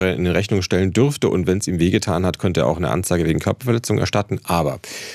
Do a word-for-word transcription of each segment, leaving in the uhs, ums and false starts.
in Rechnung stellen dürfte und wenn es ihm wehgetan hat, könnte er auch eine Anzeige wegen Körperverletzung erstatten. Aber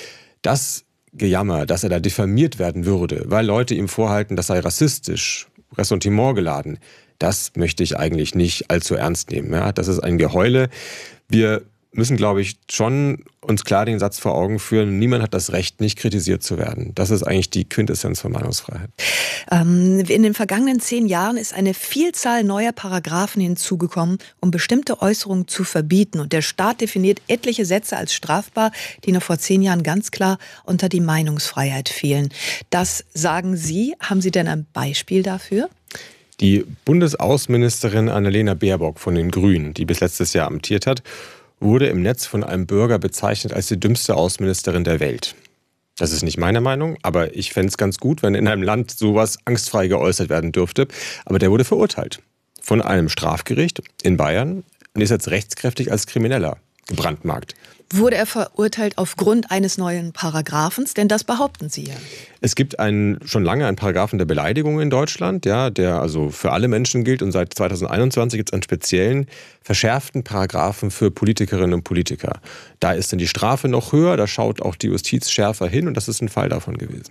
das Gejammer, dass er da diffamiert werden würde, weil Leute ihm vorhalten, das sei rassistisch, Ressentiment geladen, das möchte ich eigentlich nicht allzu ernst nehmen. Ja, das ist ein Geheule. Wir müssen, glaube ich, schon uns klar den Satz vor Augen führen, niemand hat das Recht, nicht kritisiert zu werden. Das ist eigentlich die Quintessenz von Meinungsfreiheit. Ähm, in den vergangenen zehn Jahren ist eine Vielzahl neuer Paragraphen hinzugekommen, um bestimmte Äußerungen zu verbieten. Und der Staat definiert etliche Sätze als strafbar, die noch vor zehn Jahren ganz klar unter die Meinungsfreiheit fielen. Das sagen Sie. Haben Sie denn ein Beispiel dafür? Die Bundesaußenministerin Annalena Baerbock von den Grünen, die bis letztes Jahr amtiert hat, wurde im Netz von einem Bürger bezeichnet als die dümmste Außenministerin der Welt. Das ist nicht meine Meinung, aber ich fände es ganz gut, wenn in einem Land sowas angstfrei geäußert werden dürfte. Aber der wurde verurteilt von einem Strafgericht in Bayern und ist jetzt rechtskräftig als Krimineller gebrandmarkt. Wurde er verurteilt aufgrund eines neuen Paragraphens? Denn das behaupten Sie ja. Es gibt einen, schon lange einen Paragraphen der Beleidigung in Deutschland, ja, der also für alle Menschen gilt. Und seit zweitausendeinundzwanzig gibt es einen speziellen, verschärften Paragraphen für Politikerinnen und Politiker. Da ist dann die Strafe noch höher, da schaut auch die Justiz schärfer hin. Und das ist ein Fall davon gewesen.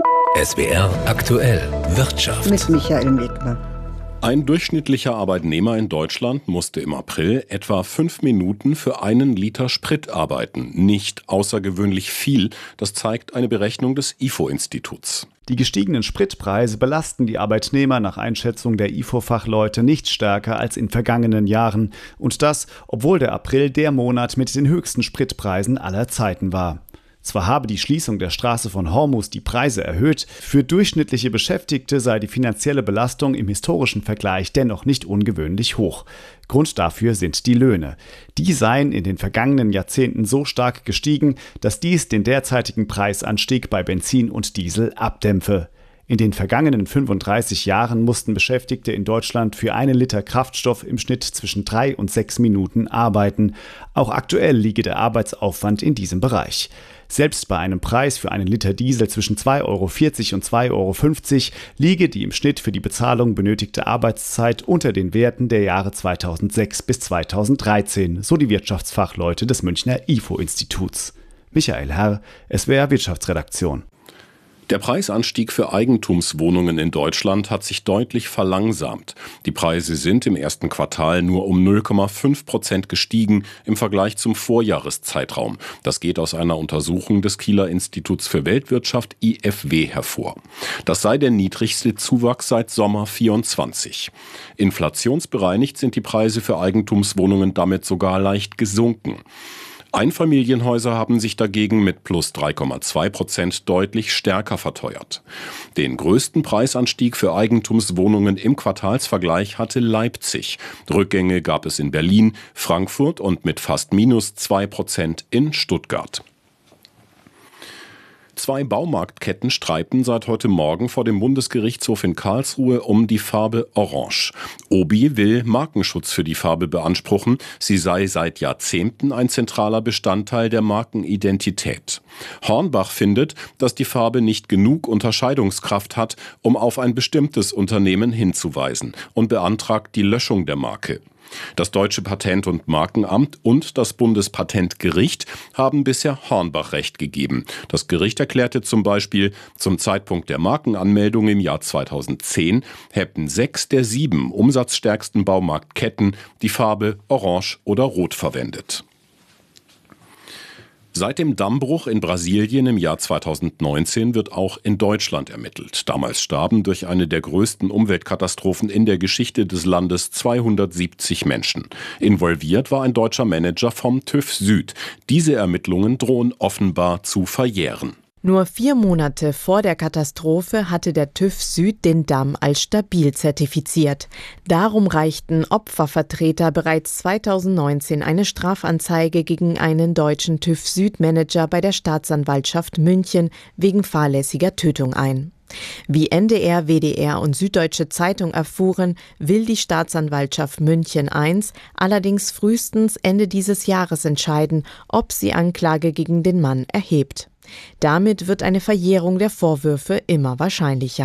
S W R aktuell Wirtschaft. Mit Michael Medner. Ein durchschnittlicher Arbeitnehmer in Deutschland musste im April etwa fünf Minuten für einen Liter Sprit arbeiten. Nicht außergewöhnlich viel, das zeigt eine Berechnung des I F O-Instituts. Die gestiegenen Spritpreise belasten die Arbeitnehmer nach Einschätzung der I F O-Fachleute nicht stärker als in vergangenen Jahren. Und das, obwohl der April der Monat mit den höchsten Spritpreisen aller Zeiten war. Zwar habe die Schließung der Straße von Hormuz die Preise erhöht, für durchschnittliche Beschäftigte sei die finanzielle Belastung im historischen Vergleich dennoch nicht ungewöhnlich hoch. Grund dafür sind die Löhne. Die seien in den vergangenen Jahrzehnten so stark gestiegen, dass dies den derzeitigen Preisanstieg bei Benzin und Diesel abdämpfe. In den vergangenen fünfunddreißig Jahren mussten Beschäftigte in Deutschland für einen Liter Kraftstoff im Schnitt zwischen drei und sechs Minuten arbeiten. Auch aktuell liege der Arbeitsaufwand in diesem Bereich. Selbst bei einem Preis für einen Liter Diesel zwischen zwei Euro vierzig und zwei Euro fünfzig liege die im Schnitt für die Bezahlung benötigte Arbeitszeit unter den Werten der Jahre zweitausendsechs bis zweitausenddreizehn, so die Wirtschaftsfachleute des Münchner I F O-Instituts. Michael Herr, S W R Wirtschaftsredaktion. Der Preisanstieg für Eigentumswohnungen in Deutschland hat sich deutlich verlangsamt. Die Preise sind im ersten Quartal nur um null Komma fünf Prozent gestiegen im Vergleich zum Vorjahreszeitraum. Das geht aus einer Untersuchung des Kieler Instituts für Weltwirtschaft I F W hervor. Das sei der niedrigste Zuwachs seit Sommer vierundzwanzig. Inflationsbereinigt sind die Preise für Eigentumswohnungen damit sogar leicht gesunken. Einfamilienhäuser haben sich dagegen mit plus drei Komma zwei Prozent deutlich stärker verteuert. Den größten Preisanstieg für Eigentumswohnungen im Quartalsvergleich hatte Leipzig. Rückgänge gab es in Berlin, Frankfurt und mit fast minus zwei Prozent in Stuttgart. Zwei Baumarktketten streiten seit heute Morgen vor dem Bundesgerichtshof in Karlsruhe um die Farbe Orange. Obi will Markenschutz für die Farbe beanspruchen. Sie sei seit Jahrzehnten ein zentraler Bestandteil der Markenidentität. Hornbach findet, dass die Farbe nicht genug Unterscheidungskraft hat, um auf ein bestimmtes Unternehmen hinzuweisen, und beantragt die Löschung der Marke. Das Deutsche Patent- und Markenamt und das Bundespatentgericht haben bisher Hornbach Recht gegeben. Das Gericht erklärte zum Beispiel, zum Zeitpunkt der Markenanmeldung im Jahr zweitausendzehn hätten sechs der sieben umsatzstärksten Baumarktketten die Farbe Orange oder Rot verwendet. Seit dem Dammbruch in Brasilien im Jahr zweitausendneunzehn wird auch in Deutschland ermittelt. Damals starben durch eine der größten Umweltkatastrophen in der Geschichte des Landes zweihundertsiebzig Menschen. Involviert war ein deutscher Manager vom TÜV Süd. Diese Ermittlungen drohen offenbar zu verjähren. Nur vier Monate vor der Katastrophe hatte der TÜV Süd den Damm als stabil zertifiziert. Darum reichten Opfervertreter bereits zweitausendneunzehn eine Strafanzeige gegen einen deutschen TÜV Süd-Manager bei der Staatsanwaltschaft München wegen fahrlässiger Tötung ein. Wie N D R, W D R und Süddeutsche Zeitung erfuhren, will die Staatsanwaltschaft München eins allerdings frühestens Ende dieses Jahres entscheiden, ob sie Anklage gegen den Mann erhebt. Damit wird eine Verjährung der Vorwürfe immer wahrscheinlicher.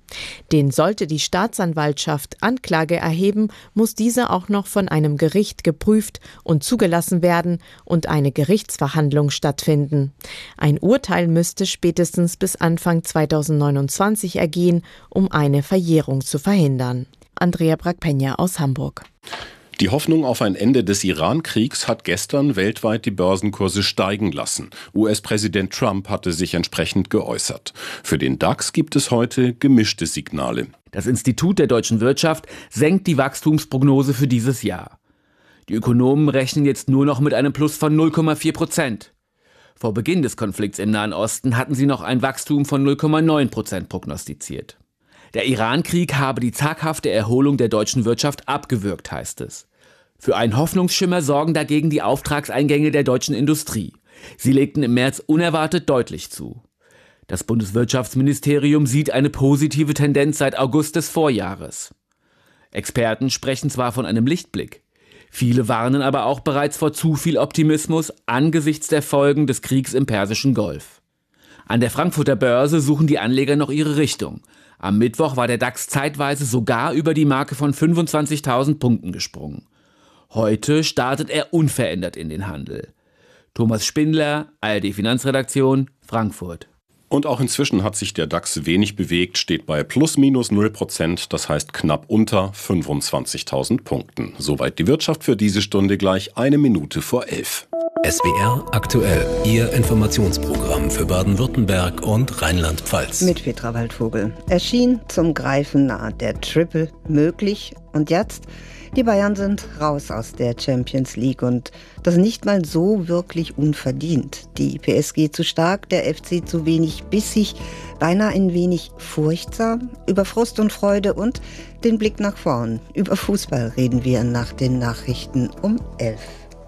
Den sollte die Staatsanwaltschaft Anklage erheben, muss diese auch noch von einem Gericht geprüft und zugelassen werden und eine Gerichtsverhandlung stattfinden. Ein Urteil müsste spätestens bis Anfang zweitausendneunundzwanzig ergehen, um eine Verjährung zu verhindern. Andrea Brackpenja aus Hamburg. Die Hoffnung auf ein Ende des Iran-Kriegs hat gestern weltweit die Börsenkurse steigen lassen. U S-Präsident Trump hatte sich entsprechend geäußert. Für den DAX gibt es heute gemischte Signale. Das Institut der deutschen Wirtschaft senkt die Wachstumsprognose für dieses Jahr. Die Ökonomen rechnen jetzt nur noch mit einem Plus von null Komma vier Prozent. Vor Beginn des Konflikts im Nahen Osten hatten sie noch ein Wachstum von null Komma neun Prozent prognostiziert. Der Iran-Krieg habe die zaghafte Erholung der deutschen Wirtschaft abgewürgt, heißt es. Für einen Hoffnungsschimmer sorgen dagegen die Auftragseingänge der deutschen Industrie. Sie legten im März unerwartet deutlich zu. Das Bundeswirtschaftsministerium sieht eine positive Tendenz seit August des Vorjahres. Experten sprechen zwar von einem Lichtblick. Viele warnen aber auch bereits vor zu viel Optimismus angesichts der Folgen des Kriegs im Persischen Golf. An der Frankfurter Börse suchen die Anleger noch ihre Richtung. Am Mittwoch war der DAX zeitweise sogar über die Marke von fünfundzwanzigtausend Punkten gesprungen. Heute startet er unverändert in den Handel. Thomas Spindler, A R D Finanzredaktion, Frankfurt. Und auch inzwischen hat sich der DAX wenig bewegt, steht bei plus minus null Prozent, das heißt knapp unter fünfundzwanzigtausend Punkten. Soweit die Wirtschaft für diese Stunde, gleich eine Minute vor elf. S W R aktuell, Ihr Informationsprogramm für Baden-Württemberg und Rheinland-Pfalz. Mit Petra Waldvogel. Erschien zum Greifen nah der Triple möglich. Und jetzt? Die Bayern sind raus aus der Champions League und das nicht mal so wirklich unverdient. Die P S G zu stark, der F C zu wenig bissig, beinahe ein wenig furchtsam. Über Frust und Freude und den Blick nach vorn. Über Fußball reden wir nach den Nachrichten um elf.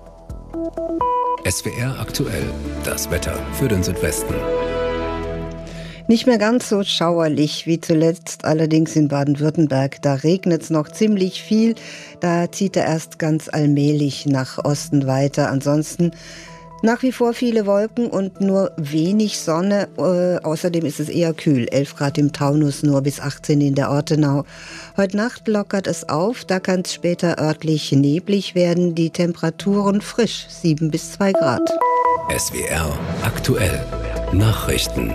S W R aktuell, das Wetter für den Südwesten. Nicht mehr ganz so schauerlich wie zuletzt, allerdings in Baden-Württemberg. Da regnet es noch ziemlich viel. Da zieht er erst ganz allmählich nach Osten weiter. Ansonsten nach wie vor viele Wolken und nur wenig Sonne. Äh, außerdem ist es eher kühl. elf Grad im Taunus, nur bis achtzehn in der Ortenau. Heute Nacht lockert es auf. Da kann es später örtlich neblig werden. Die Temperaturen frisch, sieben bis zwei Grad. S W R aktuell. Nachrichten.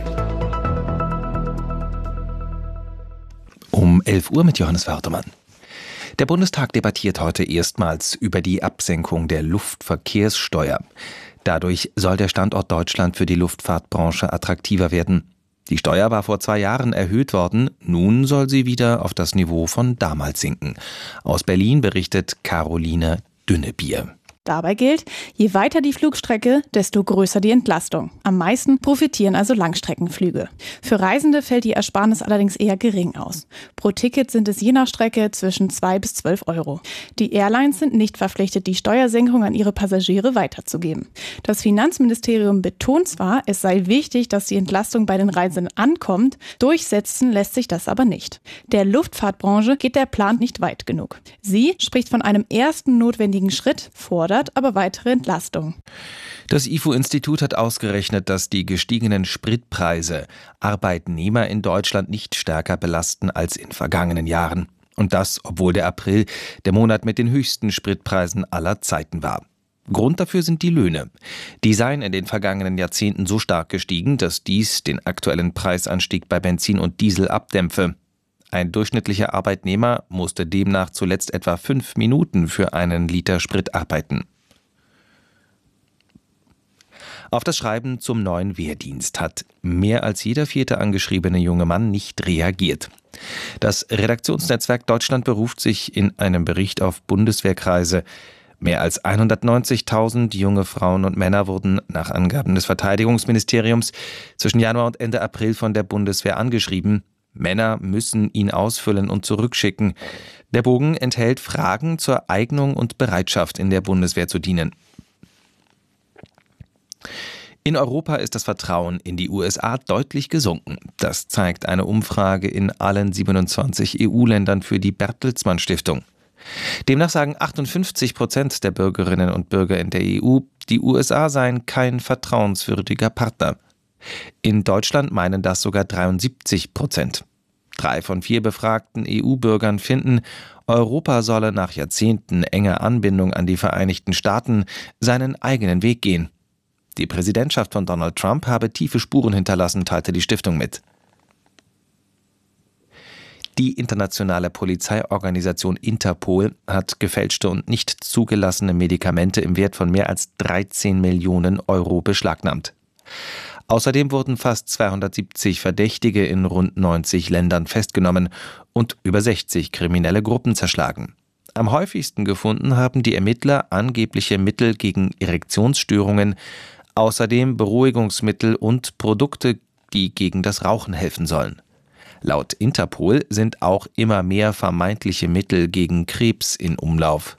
Um elf Uhr mit Johannes Wörtermann. Der Bundestag debattiert heute erstmals über die Absenkung der Luftverkehrssteuer. Dadurch soll der Standort Deutschland für die Luftfahrtbranche attraktiver werden. Die Steuer war vor zwei Jahren erhöht worden, nun soll sie wieder auf das Niveau von damals sinken. Aus Berlin berichtet Caroline Dünnebier. Dabei gilt, je weiter die Flugstrecke, desto größer die Entlastung. Am meisten profitieren also Langstreckenflüge. Für Reisende fällt die Ersparnis allerdings eher gering aus. Pro Ticket sind es je nach Strecke zwischen zwei bis zwölf Euro. Die Airlines sind nicht verpflichtet, die Steuersenkung an ihre Passagiere weiterzugeben. Das Finanzministerium betont zwar, es sei wichtig, dass die Entlastung bei den Reisenden ankommt, durchsetzen lässt sich das aber nicht. Der Luftfahrtbranche geht der Plan nicht weit genug. Sie spricht von einem ersten notwendigen Schritt, fordert aber weitere Entlastung. Das I F O-Institut hat ausgerechnet, dass die gestiegenen Spritpreise Arbeitnehmer in Deutschland nicht stärker belasten als in vergangenen Jahren. Und das, obwohl der April der Monat mit den höchsten Spritpreisen aller Zeiten war. Grund dafür sind die Löhne. Die seien in den vergangenen Jahrzehnten so stark gestiegen, dass dies den aktuellen Preisanstieg bei Benzin und Diesel abdämpfe. Ein durchschnittlicher Arbeitnehmer musste demnach zuletzt etwa fünf Minuten für einen Liter Sprit arbeiten. Auf das Schreiben zum neuen Wehrdienst hat mehr als jeder vierte angeschriebene junge Mann nicht reagiert. Das Redaktionsnetzwerk Deutschland beruft sich in einem Bericht auf Bundeswehrkreise. Mehr als hundertneunzigtausend junge Frauen und Männer wurden nach Angaben des Verteidigungsministeriums zwischen Januar und Ende April von der Bundeswehr angeschrieben. Männer müssen ihn ausfüllen und zurückschicken. Der Bogen enthält Fragen zur Eignung und Bereitschaft, in der Bundeswehr zu dienen. In Europa ist das Vertrauen in die U S A deutlich gesunken. Das zeigt eine Umfrage in allen siebenundzwanzig E U-Ländern für die Bertelsmann Stiftung. Demnach sagen achtundfünfzig Prozent der Bürgerinnen und Bürger in der E U, die U S A seien kein vertrauenswürdiger Partner. In Deutschland meinen das sogar dreiundsiebzig Prozent. Drei von vier befragten E U-Bürgern finden, Europa solle nach Jahrzehnten enger Anbindung an die Vereinigten Staaten seinen eigenen Weg gehen. Die Präsidentschaft von Donald Trump habe tiefe Spuren hinterlassen, teilte die Stiftung mit. Die internationale Polizeiorganisation Interpol hat gefälschte und nicht zugelassene Medikamente im Wert von mehr als dreizehn Millionen Euro beschlagnahmt. Außerdem wurden fast zweihundertsiebzig Verdächtige in rund neunzig Ländern festgenommen und über sechzig kriminelle Gruppen zerschlagen. Am häufigsten gefunden haben die Ermittler angebliche Mittel gegen Erektionsstörungen, außerdem Beruhigungsmittel und Produkte, die gegen das Rauchen helfen sollen. Laut Interpol sind auch immer mehr vermeintliche Mittel gegen Krebs in Umlauf.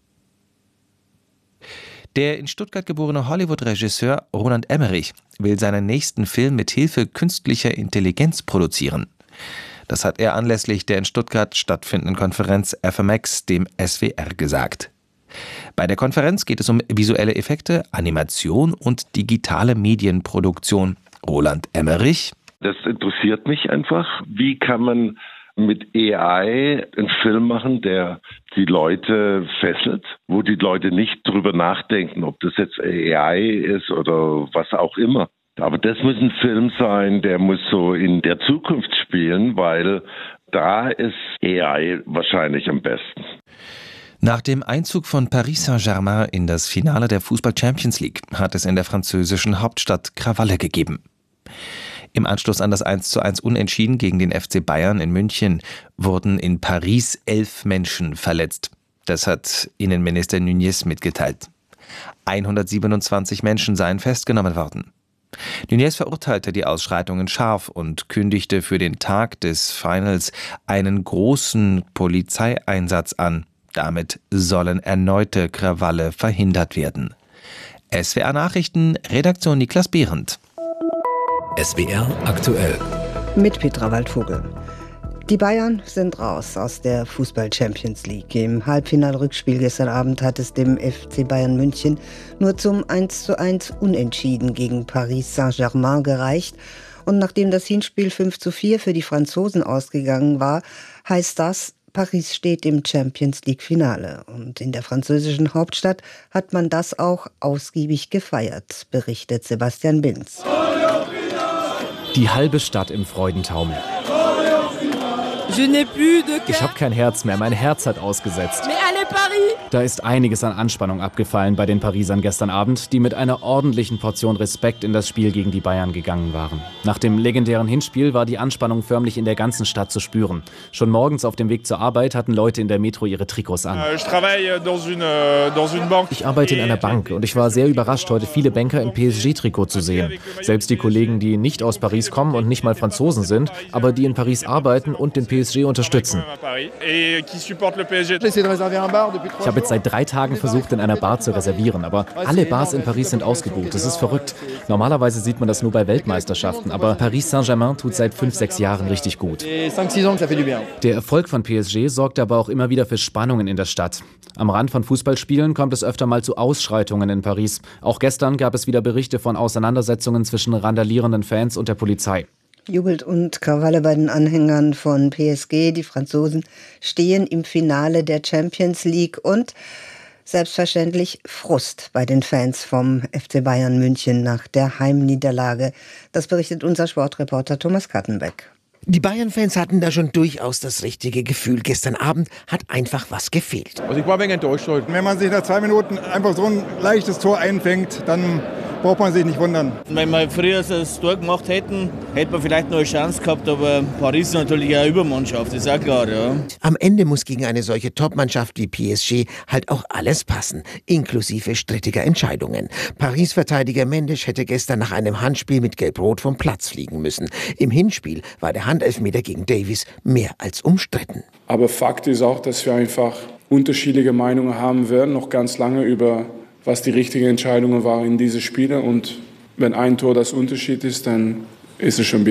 Der in Stuttgart geborene Hollywood-Regisseur Roland Emmerich will seinen nächsten Film mit Hilfe künstlicher Intelligenz produzieren. Das hat er anlässlich der in Stuttgart stattfindenden Konferenz F M X dem S W R gesagt. Bei der Konferenz geht es um visuelle Effekte, Animation und digitale Medienproduktion. Roland Emmerich: Das interessiert mich einfach. Wie kann man mit A I einen Film machen, der die Leute fesselt, wo die Leute nicht drüber nachdenken, ob das jetzt A I ist oder was auch immer. Aber das muss ein Film sein, der muss so in der Zukunft spielen, weil da ist A I wahrscheinlich am besten. Nach dem Einzug von Paris Saint-Germain in das Finale der Fußball-Champions League hat es in der französischen Hauptstadt Krawalle gegeben. Im Anschluss an das eins zu eins Unentschieden gegen den F C Bayern in München wurden in Paris elf Menschen verletzt. Das hat Innenminister Nunez mitgeteilt. hundertsiebenundzwanzig Menschen seien festgenommen worden. Nunez verurteilte die Ausschreitungen scharf und kündigte für den Tag des Finals einen großen Polizeieinsatz an. Damit sollen erneute Krawalle verhindert werden. S W R Nachrichten, Redaktion Niklas Behrendt. S W R aktuell. Mit Petra Waldvogel. Die Bayern sind raus aus der Fußball-Champions League. Im Halbfinalrückspiel gestern Abend hat es dem F C Bayern München nur zum eins zu eins Unentschieden gegen Paris Saint-Germain gereicht. Und nachdem das Hinspiel fünf zu vier für die Franzosen ausgegangen war, heißt das, Paris steht im Champions-League-Finale. Und in der französischen Hauptstadt hat man das auch ausgiebig gefeiert, berichtet Sebastian Binz. Die halbe Stadt im Freudentaumel. Ich habe kein Herz mehr, mein Herz hat ausgesetzt. Da ist einiges an Anspannung abgefallen bei den Parisern gestern Abend, die mit einer ordentlichen Portion Respekt in das Spiel gegen die Bayern gegangen waren. Nach dem legendären Hinspiel war die Anspannung förmlich in der ganzen Stadt zu spüren. Schon morgens auf dem Weg zur Arbeit hatten Leute in der Metro ihre Trikots an. Ich arbeite in einer Bank und ich war sehr überrascht, heute viele Banker im P S G-Trikot zu sehen. Selbst die Kollegen, die nicht aus Paris kommen und nicht mal Franzosen sind, aber die in Paris arbeiten und den P S G unterstützen. Ich habe jetzt seit drei Tagen versucht, in einer Bar zu reservieren, aber alle Bars in Paris sind ausgebucht. Das ist verrückt. Normalerweise sieht man das nur bei Weltmeisterschaften, aber Paris Saint-Germain tut seit fünf, sechs Jahren richtig gut. Der Erfolg von P S G sorgt aber auch immer wieder für Spannungen in der Stadt. Am Rand von Fußballspielen kommt es öfter mal zu Ausschreitungen in Paris. Auch gestern gab es wieder Berichte von Auseinandersetzungen zwischen randalierenden Fans und der Polizei. Jubelt und Krawalle bei den Anhängern von P S G. Die Franzosen stehen im Finale der Champions League und selbstverständlich Frust bei den Fans vom F C Bayern München nach der Heimniederlage. Das berichtet unser Sportreporter Thomas Kattenbeck. Die Bayern-Fans hatten da schon durchaus das richtige Gefühl. Gestern Abend hat einfach was gefehlt. Also ich war ein wenig enttäuscht heute. Wenn man sich nach zwei Minuten einfach so ein leichtes Tor einfängt, dann braucht man sich nicht wundern. Wenn wir früher das Tor gemacht hätten, hätte man vielleicht noch eine Chance gehabt, aber Paris ist natürlich eine Übermannschaft, das ist auch klar. Ja. Am Ende muss gegen eine solche Top-Mannschaft wie P S G halt auch alles passen, inklusive strittiger Entscheidungen. Paris-Verteidiger Mendes hätte gestern nach einem Handspiel mit Gelb-Rot vom Platz fliegen müssen. Im Hinspiel war der Handelfmeter gegen Davies mehr als umstritten. Aber Fakt ist auch, dass wir einfach unterschiedliche Meinungen haben werden, noch ganz lange über was die richtigen Entscheidungen waren in diese Spiele. Und wenn ein Tor das Unterschied ist, dann ist es schon bitter.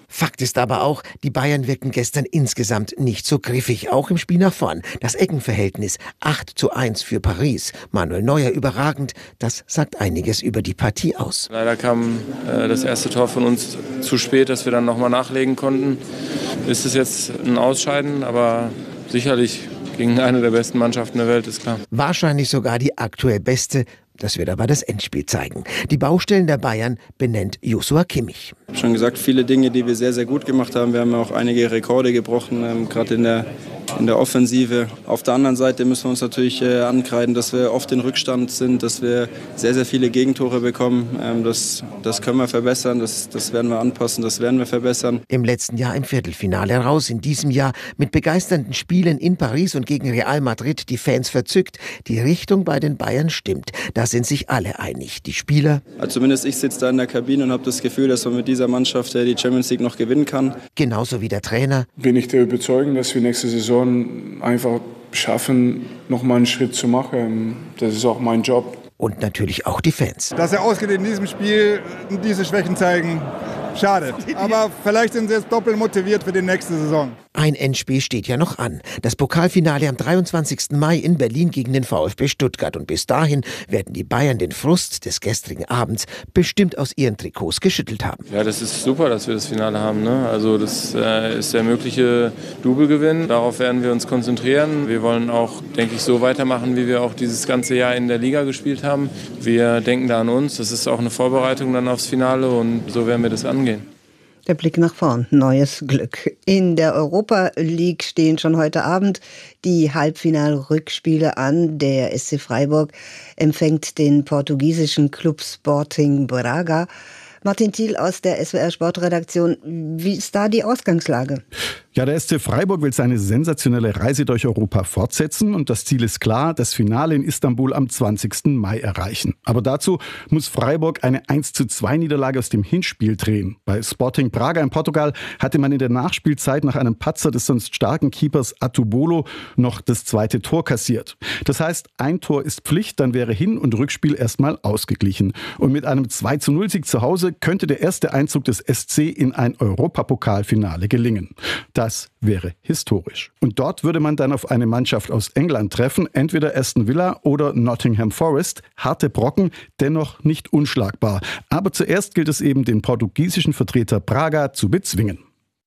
Fakt ist aber auch, die Bayern wirken gestern insgesamt nicht so griffig, auch im Spiel nach vorn. Das Eckenverhältnis acht zu eins für Paris. Manuel Neuer überragend, das sagt einiges über die Partie aus. Leider kam äh, das erste Tor von uns zu spät, dass wir dann nochmal nachlegen konnten. Ist es jetzt ein Ausscheiden, aber sicherlich gegen eine der besten Mannschaften der Welt, ist klar. Wahrscheinlich sogar die aktuell beste. Das wird aber das Endspiel zeigen. Die Baustellen der Bayern benennt Joshua Kimmich. Ich habe schon gesagt, viele Dinge, die wir sehr, sehr gut gemacht haben. Wir haben auch einige Rekorde gebrochen, ähm, gerade in der, in der Offensive. Auf der anderen Seite müssen wir uns natürlich äh, ankreiden, dass wir oft in Rückstand sind, dass wir sehr, sehr viele Gegentore bekommen. Ähm, das, das können wir verbessern, das, das werden wir anpassen, das werden wir verbessern. Im letzten Jahr im Viertelfinale raus, in diesem Jahr mit begeisternden Spielen in Paris und gegen Real Madrid die Fans verzückt. Die Richtung bei den Bayern stimmt. Da sind sich alle einig. Die Spieler. Also zumindest ich sitze da in der Kabine und habe das Gefühl, dass man mit dieser Mannschaft die Champions League noch gewinnen kann. Genauso wie der Trainer. Bin ich der Überzeugung, dass wir nächste Saison einfach schaffen, noch mal einen Schritt zu machen. Das ist auch mein Job. Und natürlich auch die Fans. Dass er ausgerechnet in diesem Spiel diese Schwächen zeigen, schade. Aber vielleicht sind sie jetzt doppelt motiviert für die nächste Saison. Ein Endspiel steht ja noch an. Das Pokalfinale am dreiundzwanzigsten Mai in Berlin gegen den VfB Stuttgart. Und bis dahin werden die Bayern den Frust des gestrigen Abends bestimmt aus ihren Trikots geschüttelt haben. Ja, das ist super, dass wir das Finale haben. Ne? Also das äh, ist der mögliche Doublegewinn. Darauf werden wir uns konzentrieren. Wir wollen auch, denke ich, so weitermachen, wie wir auch dieses ganze Jahr in der Liga gespielt haben. Wir denken da an uns. Das ist auch eine Vorbereitung dann aufs Finale und so werden wir das angehen. Der Blick nach vorn, neues Glück. In der Europa League stehen schon heute Abend die Halbfinal-Rückspiele an. Der S C Freiburg empfängt den portugiesischen Club Sporting Braga. Martin Thiel aus der S W R Sportredaktion. Wie ist da die Ausgangslage? Ja, der S C Freiburg will seine sensationelle Reise durch Europa fortsetzen und das Ziel ist klar, das Finale in Istanbul am zwanzigsten Mai erreichen. Aber dazu muss Freiburg eine eins zu zwei Niederlage aus dem Hinspiel drehen. Bei Sporting Braga in Portugal hatte man in der Nachspielzeit nach einem Patzer des sonst starken Keepers Atubolo noch das zweite Tor kassiert. Das heißt, ein Tor ist Pflicht, dann wäre Hin- und Rückspiel erstmal ausgeglichen. Und mit einem zwei zu null Sieg zu Hause könnte der erste Einzug des S C in ein Europapokalfinale gelingen. Das wäre historisch. Und dort würde man dann auf eine Mannschaft aus England treffen, entweder Aston Villa oder Nottingham Forest. Harte Brocken, dennoch nicht unschlagbar. Aber zuerst gilt es eben, den portugiesischen Vertreter Braga zu bezwingen.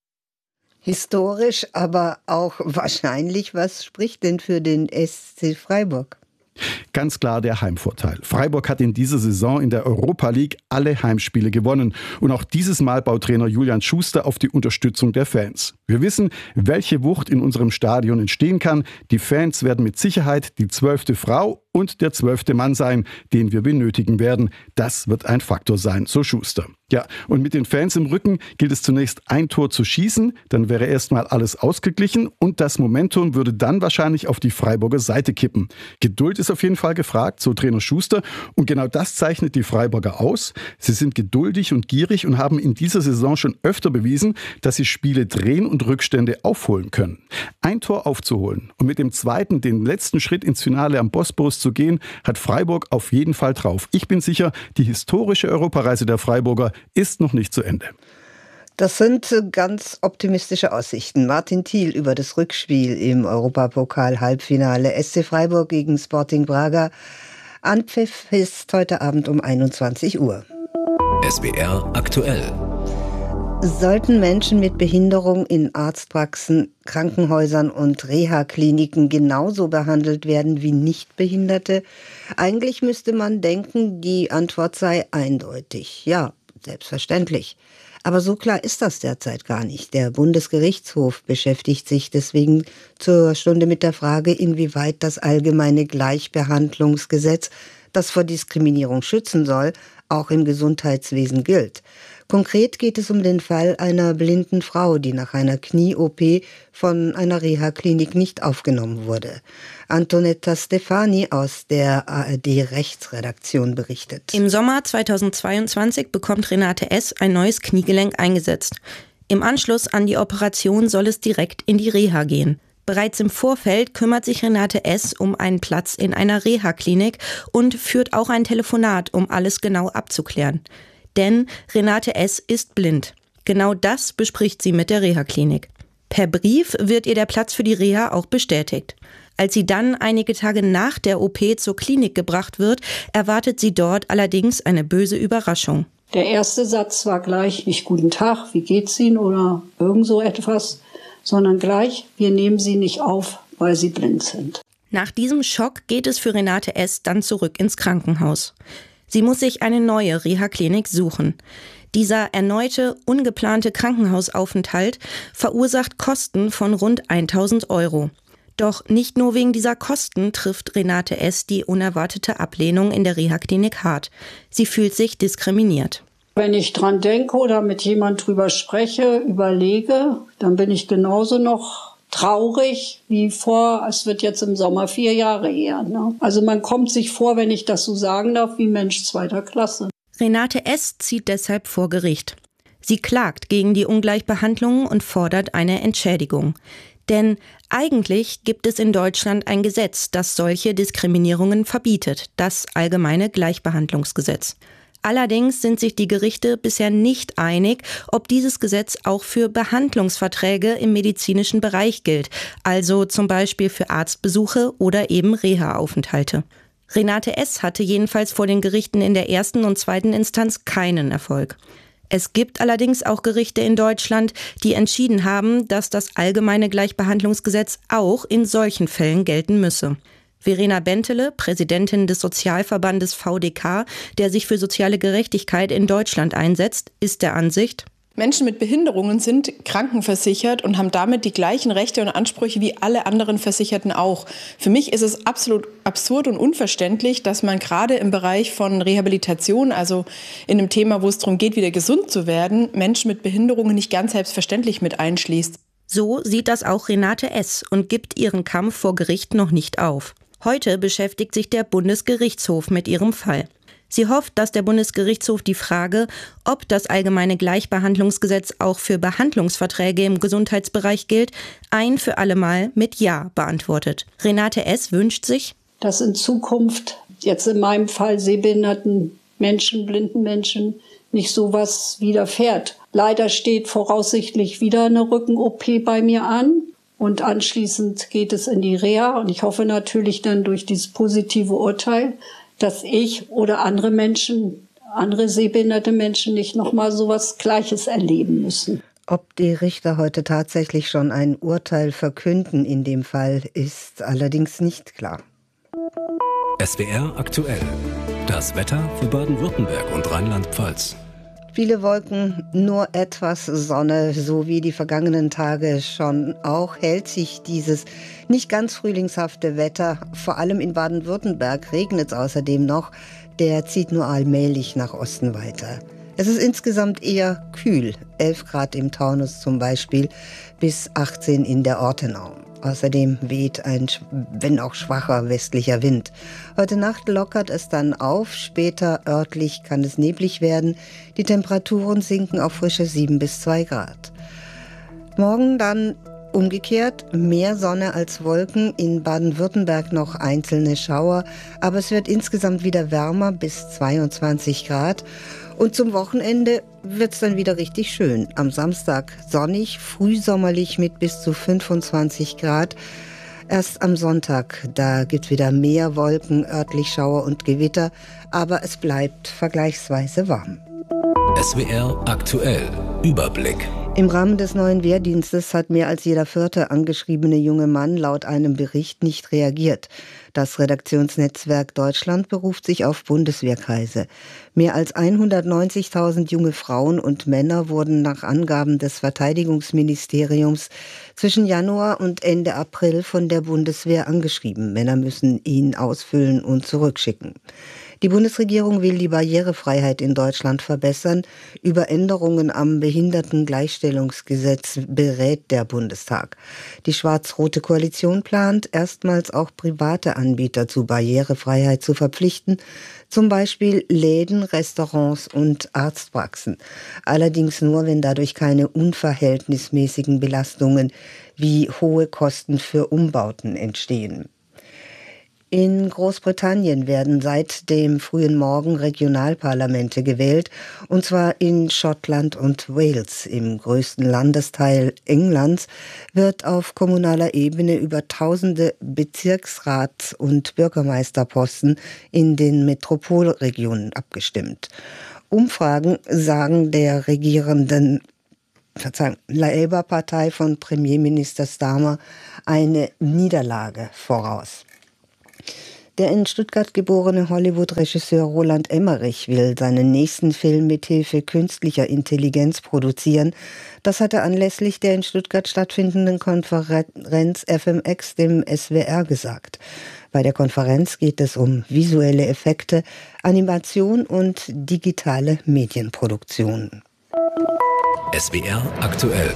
Historisch, aber auch wahrscheinlich. Was spricht denn für den S C Freiburg? Ganz klar der Heimvorteil. Freiburg hat in dieser Saison in der Europa League alle Heimspiele gewonnen. Und auch dieses Mal baut Trainer Julian Schuster auf die Unterstützung der Fans. Wir wissen, welche Wucht in unserem Stadion entstehen kann. Die Fans werden mit Sicherheit die zwölfte Frau und der zwölfte Mann sein, den wir benötigen werden. Das wird ein Faktor sein, so Schuster. Ja, und mit den Fans im Rücken gilt es zunächst ein Tor zu schießen, dann wäre erstmal alles ausgeglichen und das Momentum würde dann wahrscheinlich auf die Freiburger Seite kippen. Geduld ist auf jeden Fall gefragt, so Trainer Schuster, und genau das zeichnet die Freiburger aus. Sie sind geduldig und gierig und haben in dieser Saison schon öfter bewiesen, dass sie Spiele drehen und Rückstände aufholen können. Ein Tor aufzuholen und mit dem zweiten den letzten Schritt ins Finale am Bosporus zu gehen, hat Freiburg auf jeden Fall drauf. Ich bin sicher, die historische Europareise der Freiburger ist noch nicht zu Ende. Das sind ganz optimistische Aussichten. Martin Thiel über das Rückspiel im Europapokal-Halbfinale S C Freiburg gegen Sporting Braga. Anpfiff ist heute Abend um einundzwanzig Uhr. S W R aktuell. Sollten Menschen mit Behinderung in Arztpraxen, Krankenhäusern und Reha-Kliniken genauso behandelt werden wie Nichtbehinderte? Eigentlich müsste man denken, die Antwort sei eindeutig. Ja, selbstverständlich. Aber so klar ist das derzeit gar nicht. Der Bundesgerichtshof beschäftigt sich deswegen zur Stunde mit der Frage, inwieweit das allgemeine Gleichbehandlungsgesetz, das vor Diskriminierung schützen soll, auch im Gesundheitswesen gilt. Konkret geht es um den Fall einer blinden Frau, die nach einer Knie-O P von einer Reha-Klinik nicht aufgenommen wurde. Antonetta Stefani aus der A R D-Rechtsredaktion berichtet. Im Sommer zweitausendzweiundzwanzig bekommt Renate S. ein neues Kniegelenk eingesetzt. Im Anschluss an die Operation soll es direkt in die Reha gehen. Bereits im Vorfeld kümmert sich Renate S. um einen Platz in einer Reha-Klinik und führt auch ein Telefonat, um alles genau abzuklären. Denn Renate S. ist blind. Genau das bespricht sie mit der Reha-Klinik. Per Brief wird ihr der Platz für die Reha auch bestätigt. Als sie dann einige Tage nach der O P zur Klinik gebracht wird, erwartet sie dort allerdings eine böse Überraschung. Der erste Satz war gleich nicht guten Tag, wie geht's Ihnen oder irgend so etwas, sondern gleich, wir nehmen Sie nicht auf, weil Sie blind sind. Nach diesem Schock geht es für Renate S. dann zurück ins Krankenhaus. Sie muss sich eine neue Reha-Klinik suchen. Dieser erneute, ungeplante Krankenhausaufenthalt verursacht Kosten von rund tausend Euro. Doch nicht nur wegen dieser Kosten trifft Renate S. die unerwartete Ablehnung in der Reha-Klinik hart. Sie fühlt sich diskriminiert. Wenn ich dran denke oder mit jemand drüber spreche, überlege, dann bin ich genauso noch traurig wie vor, es wird jetzt im Sommer vier Jahre her. Ne? Also man kommt sich vor, wenn ich das so sagen darf, wie Mensch zweiter Klasse. Renate S. zieht deshalb vor Gericht. Sie klagt gegen die Ungleichbehandlung und fordert eine Entschädigung. Denn eigentlich gibt es in Deutschland ein Gesetz, das solche Diskriminierungen verbietet, das Allgemeine Gleichbehandlungsgesetz. Allerdings sind sich die Gerichte bisher nicht einig, ob dieses Gesetz auch für Behandlungsverträge im medizinischen Bereich gilt, also zum Beispiel für Arztbesuche oder eben Reha-Aufenthalte. Renate S. hatte jedenfalls vor den Gerichten in der ersten und zweiten Instanz keinen Erfolg. Es gibt allerdings auch Gerichte in Deutschland, die entschieden haben, dass das Allgemeine Gleichbehandlungsgesetz auch in solchen Fällen gelten müsse. Verena Bentele, Präsidentin des Sozialverbandes V D K, der sich für soziale Gerechtigkeit in Deutschland einsetzt, ist der Ansicht: Menschen mit Behinderungen sind krankenversichert und haben damit die gleichen Rechte und Ansprüche wie alle anderen Versicherten auch. Für mich ist es absolut absurd und unverständlich, dass man gerade im Bereich von Rehabilitation, also in einem Thema, wo es darum geht, wieder gesund zu werden, Menschen mit Behinderungen nicht ganz selbstverständlich mit einschließt. So sieht das auch Renate S. und gibt ihren Kampf vor Gericht noch nicht auf. Heute beschäftigt sich der Bundesgerichtshof mit ihrem Fall. Sie hofft, dass der Bundesgerichtshof die Frage, ob das Allgemeine Gleichbehandlungsgesetz auch für Behandlungsverträge im Gesundheitsbereich gilt, ein für alle Mal mit Ja beantwortet. Renate S. wünscht sich, dass in Zukunft, jetzt in meinem Fall sehbehinderten Menschen, blinden Menschen, nicht sowas widerfährt. Leider steht voraussichtlich wieder eine Rücken-O P bei mir an. Und anschließend geht es in die Reha. Und ich hoffe natürlich dann durch dieses positive Urteil, dass ich oder andere Menschen, andere sehbehinderte Menschen nicht nochmal sowas Gleiches erleben müssen. Ob die Richter heute tatsächlich schon ein Urteil verkünden in dem Fall, ist allerdings nicht klar. S W R aktuell. Das Wetter für Baden-Württemberg und Rheinland-Pfalz. Viele Wolken, nur etwas Sonne, so wie die vergangenen Tage schon auch, hält sich dieses nicht ganz frühlingshafte Wetter. Vor allem in Baden-Württemberg regnet es außerdem noch. Der zieht nur allmählich nach Osten weiter. Es ist insgesamt eher kühl, elf Grad im Taunus zum Beispiel, bis achtzehn in der Ortenau. Außerdem weht ein, wenn auch schwacher, westlicher Wind. Heute Nacht lockert es dann auf, später örtlich kann es neblig werden. Die Temperaturen sinken auf frische sieben bis zwei Grad. Morgen dann umgekehrt, mehr Sonne als Wolken, in Baden-Württemberg noch einzelne Schauer, aber es wird insgesamt wieder wärmer bis zweiundzwanzig Grad. Und zum Wochenende wird es dann wieder richtig schön. Am Samstag sonnig, frühsommerlich mit bis zu fünfundzwanzig Grad. Erst am Sonntag, da gibt es wieder mehr Wolken, örtlich Schauer und Gewitter, aber es bleibt vergleichsweise warm. S W R aktuell. Überblick. Im Rahmen des neuen Wehrdienstes hat mehr als jeder vierte angeschriebene junge Mann laut einem Bericht nicht reagiert. Das Redaktionsnetzwerk Deutschland beruft sich auf Bundeswehrkreise. Mehr als hundertneunzigtausend junge Frauen und Männer wurden nach Angaben des Verteidigungsministeriums zwischen Januar und Ende April von der Bundeswehr angeschrieben. Männer müssen ihn ausfüllen und zurückschicken. Die Bundesregierung will die Barrierefreiheit in Deutschland verbessern. Über Änderungen am Behindertengleichstellungsgesetz berät der Bundestag. Die schwarz-rote Koalition plant, erstmals auch private Anbieter zu Barrierefreiheit zu verpflichten, zum Beispiel Läden, Restaurants und Arztpraxen. Allerdings nur, wenn dadurch keine unverhältnismäßigen Belastungen wie hohe Kosten für Umbauten entstehen. In Großbritannien werden seit dem frühen Morgen Regionalparlamente gewählt, und zwar in Schottland und Wales. Im größten Landesteil Englands wird auf kommunaler Ebene über tausende Bezirksrats- und Bürgermeisterposten in den Metropolregionen abgestimmt. Umfragen sagen der regierenden Verzeihung, Labour-Partei von Premierminister Starmer eine Niederlage voraus. Der in Stuttgart geborene Hollywood-Regisseur Roland Emmerich will seinen nächsten Film mithilfe künstlicher Intelligenz produzieren. Das hat er anlässlich der in Stuttgart stattfindenden Konferenz F M X dem S W R gesagt. Bei der Konferenz geht es um visuelle Effekte, Animation und digitale Medienproduktion. S W R aktuell.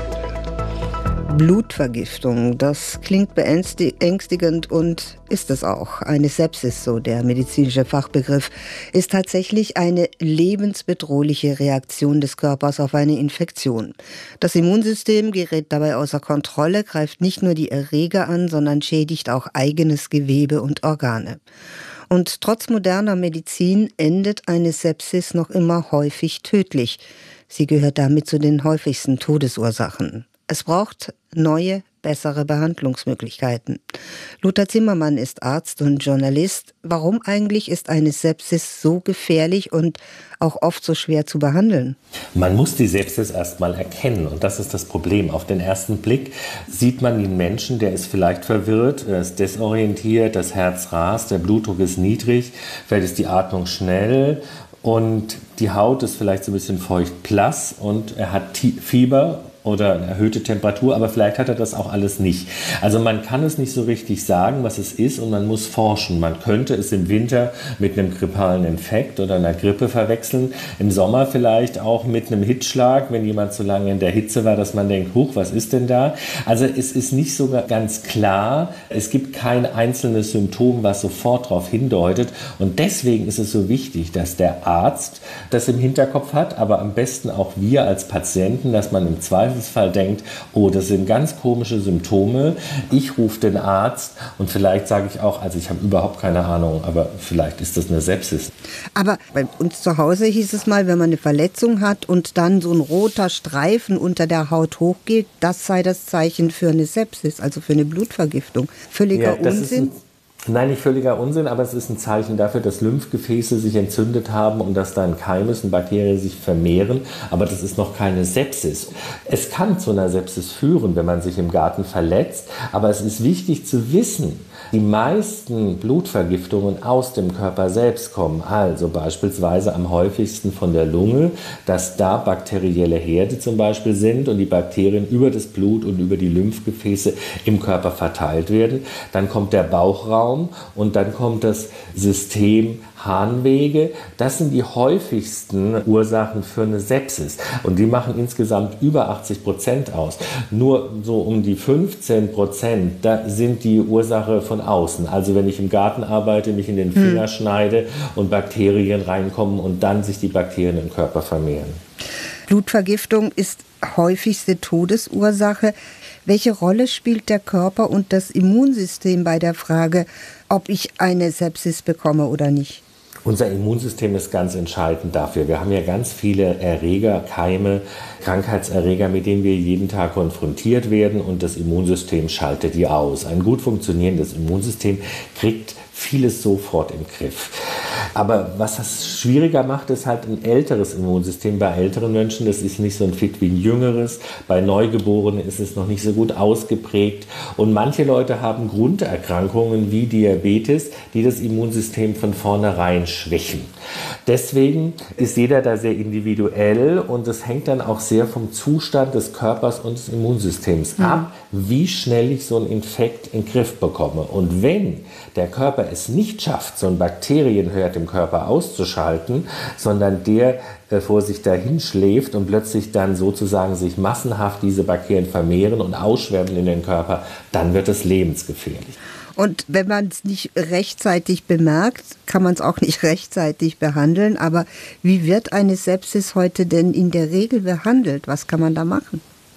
Blutvergiftung, das klingt beängstigend und ist es auch. Eine Sepsis, so der medizinische Fachbegriff, ist tatsächlich eine lebensbedrohliche Reaktion des Körpers auf eine Infektion. Das Immunsystem gerät dabei außer Kontrolle, greift nicht nur die Erreger an, sondern schädigt auch eigenes Gewebe und Organe. Und trotz moderner Medizin endet eine Sepsis noch immer häufig tödlich. Sie gehört damit zu den häufigsten Todesursachen. Es braucht neue, bessere Behandlungsmöglichkeiten. Lothar Zimmermann ist Arzt und Journalist. Warum eigentlich ist eine Sepsis so gefährlich und auch oft so schwer zu behandeln? Man muss die Sepsis erstmal erkennen und das ist das Problem. Auf den ersten Blick sieht man den Menschen, der ist vielleicht verwirrt, er ist desorientiert, das Herz rast, der Blutdruck ist niedrig, vielleicht ist die Atmung schnell und die Haut ist vielleicht so ein bisschen feucht-blass und er hat Fieber oder eine erhöhte Temperatur, aber vielleicht hat er das auch alles nicht. Also man kann es nicht so richtig sagen, was es ist und man muss forschen. Man könnte es im Winter mit einem grippalen Infekt oder einer Grippe verwechseln, im Sommer vielleicht auch mit einem Hitzschlag, wenn jemand so lange in der Hitze war, dass man denkt, huch, was ist denn da? Also es ist nicht so ganz klar, es gibt kein einzelnes Symptom, was sofort darauf hindeutet und deswegen ist es so wichtig, dass der Arzt das im Hinterkopf hat, aber am besten auch wir als Patienten, dass man im Zweifel Fall denkt, oh, das sind ganz komische Symptome, ich rufe den Arzt und vielleicht sage ich auch, also ich habe überhaupt keine Ahnung, aber vielleicht ist das eine Sepsis. Aber bei uns zu Hause hieß es mal, wenn man eine Verletzung hat und dann so ein roter Streifen unter der Haut hochgeht, das sei das Zeichen für eine Sepsis, also für eine Blutvergiftung. Völliger ja, Unsinn. Nein, nicht völliger Unsinn, aber es ist ein Zeichen dafür, dass Lymphgefäße sich entzündet haben und dass da ein Keim ist und Bakterien sich vermehren. Aber das ist noch keine Sepsis. Es kann zu einer Sepsis führen, wenn man sich im Garten verletzt. Aber es ist wichtig zu wissen, die meisten Blutvergiftungen aus dem Körper selbst kommen. Also beispielsweise am häufigsten von der Lunge, dass da bakterielle Herde zum Beispiel sind und die Bakterien über das Blut und über die Lymphgefäße im Körper verteilt werden. Dann kommt der Bauchraum. Und dann kommt das System Harnwege. Das sind die häufigsten Ursachen für eine Sepsis. Und die machen insgesamt über achtzig Prozent aus. Nur so um die fünfzehn Prozent, da sind die Ursache von außen. Also wenn ich im Garten arbeite, mich in den Finger hm. schneide und Bakterien reinkommen und dann sich die Bakterien im Körper vermehren. Blutvergiftung ist häufigste Todesursache. Welche Rolle spielt der Körper und das Immunsystem bei der Frage, ob ich eine Sepsis bekomme oder nicht? Unser Immunsystem ist ganz entscheidend dafür. Wir haben ja ganz viele Erreger, Keime, Krankheitserreger, mit denen wir jeden Tag konfrontiert werden und das Immunsystem schaltet die aus. Ein gut funktionierendes Immunsystem kriegt vieles sofort im Griff. Aber was das schwieriger macht, ist halt ein älteres Immunsystem. Bei älteren Menschen, das ist nicht so fit wie ein jüngeres. Bei Neugeborenen ist es noch nicht so gut ausgeprägt. Und manche Leute haben Grunderkrankungen wie Diabetes, die das Immunsystem von vornherein schwächen. Deswegen ist jeder da sehr individuell und es hängt dann auch sehr vom Zustand des Körpers und des Immunsystems mhm. ab, wie schnell ich so einen Infekt in den Griff bekomme. Und wenn der Körper es nicht schafft, so einen Bakterienherd im Körper auszuschalten, sondern der äh, vor sich dahin schläft und plötzlich dann sozusagen sich massenhaft diese Bakterien vermehren und ausschwemmen in den Körper, dann wird es lebensgefährlich. Und wenn man es nicht rechtzeitig bemerkt, kann man es auch nicht rechtzeitig behandeln. Aber wie wird eine Sepsis heute denn in der Regel behandelt? Was kann man da machen?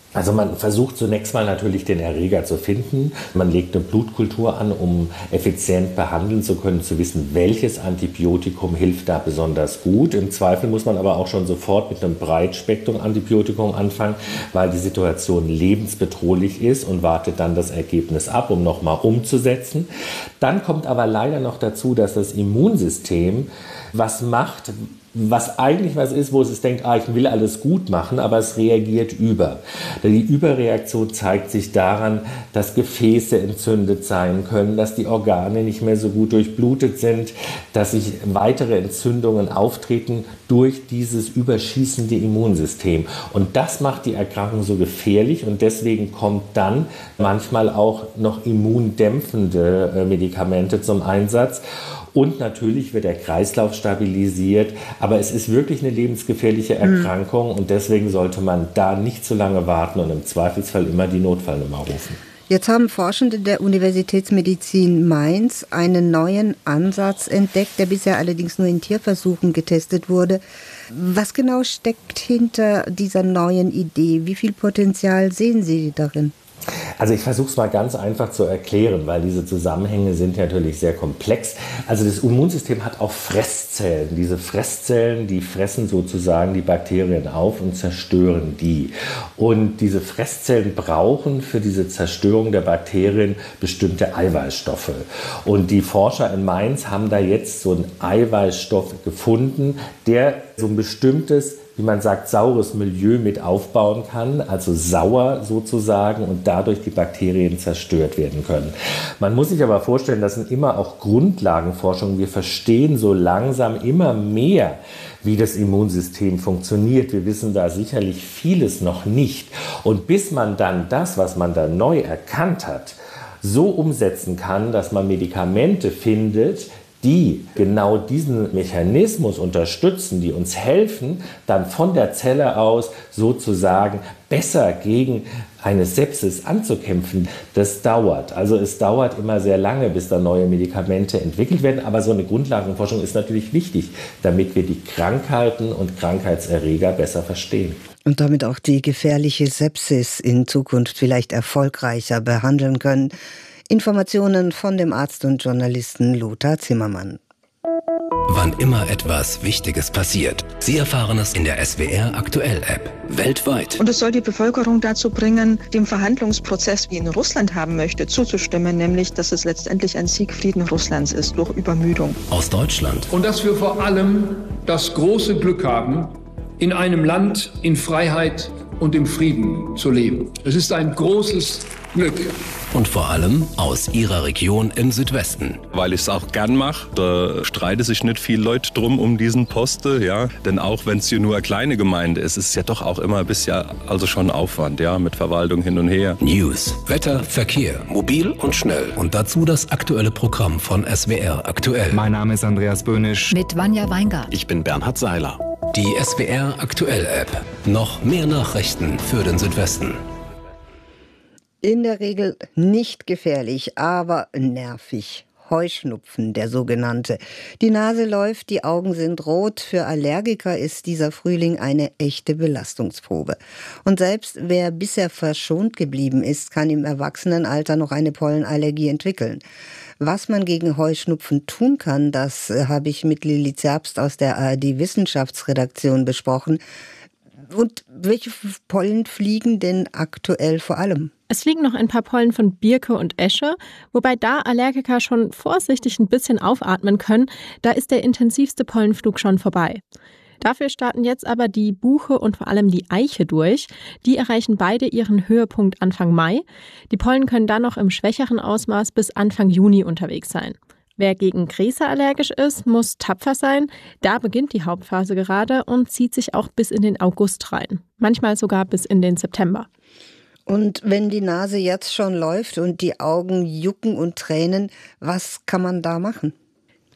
Also man versucht zunächst mal natürlich den Erreger zu finden. Man legt eine Blutkultur an, um effizient behandeln zu können, zu wissen, welches Antibiotikum hilft da besonders gut. Im Zweifel muss man aber auch schon sofort mit einem Breitspektrum-Antibiotikum anfangen, weil die Situation lebensbedrohlich ist und wartet dann das Ergebnis ab, um nochmal umzusetzen. Dann kommt aber leider noch dazu, dass das Immunsystem was macht, was eigentlich was ist, wo es sich denkt, ah, ich will alles gut machen, aber es reagiert über. Die Überreaktion zeigt sich daran, dass Gefäße entzündet sein können, dass die Organe nicht mehr so gut durchblutet sind, dass sich weitere Entzündungen auftreten durch dieses überschießende Immunsystem. Und das macht die Erkrankung so gefährlich und deswegen kommt dann manchmal auch noch immundämpfende Medikamente zum Einsatz. Und natürlich wird der Kreislauf stabilisiert, aber es ist wirklich eine lebensgefährliche Erkrankung und deswegen sollte man da nicht zu lange warten und im Zweifelsfall immer die Notfallnummer rufen. Jetzt haben Forschende der Universitätsmedizin Mainz einen neuen Ansatz entdeckt, der bisher allerdings nur in Tierversuchen getestet wurde. Was genau steckt hinter dieser neuen Idee? Wie viel Potenzial sehen Sie darin? Also ich versuche es mal ganz einfach zu erklären, weil diese Zusammenhänge sind natürlich sehr komplex. Also das Immunsystem hat auch Fresszellen. Diese Fresszellen, die fressen sozusagen die Bakterien auf und zerstören die. Und diese Fresszellen brauchen für diese Zerstörung der Bakterien bestimmte Eiweißstoffe. Und die Forscher in Mainz haben da jetzt so einen Eiweißstoff gefunden, der so ein bestimmtes, wie man sagt, saures Milieu mit aufbauen kann, also sauer sozusagen und dadurch die Bakterien zerstört werden können. Man muss sich aber vorstellen, das sind immer auch Grundlagenforschungen. Wir verstehen so langsam immer mehr, wie das Immunsystem funktioniert. Wir wissen da sicherlich vieles noch nicht. Und bis man dann das, was man da neu erkannt hat, so umsetzen kann, dass man Medikamente findet, die genau diesen Mechanismus unterstützen, die uns helfen, dann von der Zelle aus sozusagen besser gegen eine Sepsis anzukämpfen, das dauert. Also es dauert immer sehr lange, bis da neue Medikamente entwickelt werden. Aber so eine Grundlagenforschung ist natürlich wichtig, damit wir die Krankheiten und Krankheitserreger besser verstehen. Und damit auch die gefährliche Sepsis in Zukunft vielleicht erfolgreicher behandeln können. Informationen von dem Arzt und Journalisten Lothar Zimmermann. Wann immer etwas Wichtiges passiert, Sie erfahren es in der S W R Aktuell App. Weltweit. Und es soll die Bevölkerung dazu bringen, dem Verhandlungsprozess, wie ihn Russland haben möchte, zuzustimmen, nämlich, dass es letztendlich ein Siegfrieden Russlands ist durch Übermüdung. Aus Deutschland. Und dass wir vor allem das große Glück haben, in einem Land in Freiheit und im Frieden zu leben. Es ist ein großes Glück. Und vor allem aus Ihrer Region im Südwesten. Weil ich es auch gern mache, da streiten sich nicht viele Leute drum um diesen Posten, ja. Denn auch wenn es hier nur eine kleine Gemeinde ist, ist es ja doch auch immer ein bisschen, also schon Aufwand, ja, mit Verwaltung hin und her. News, Wetter, Verkehr, mobil und schnell. Und dazu das aktuelle Programm von S W R Aktuell. Mein Name ist Andreas Böhnisch. Mit Vanja Weingart. Ich bin Bernhard Seiler. Die S W R Aktuell App. Noch mehr Nachrichten für den Südwesten. In der Regel nicht gefährlich, aber nervig. Heuschnupfen, der sogenannte. Die Nase läuft, die Augen sind rot. Für Allergiker ist dieser Frühling eine echte Belastungsprobe. Und selbst wer bisher verschont geblieben ist, kann im Erwachsenenalter noch eine Pollenallergie entwickeln. Was man gegen Heuschnupfen tun kann, das habe ich mit Lilly Zerbst aus der A R D-Wissenschaftsredaktion besprochen. Und welche Pollen fliegen denn aktuell vor allem? Es fliegen noch ein paar Pollen von Birke und Esche, wobei da Allergiker schon vorsichtig ein bisschen aufatmen können. Da ist der intensivste Pollenflug schon vorbei. Dafür starten jetzt aber die Buche und vor allem die Eiche durch. Die erreichen beide ihren Höhepunkt Anfang Mai. Die Pollen können dann noch im schwächeren Ausmaß bis Anfang Juni unterwegs sein. Wer gegen Gräser allergisch ist, muss tapfer sein. Da beginnt die Hauptphase gerade und zieht sich auch bis in den August rein. Manchmal sogar bis in den September. Und wenn die Nase jetzt schon läuft und die Augen jucken und tränen, was kann man da machen?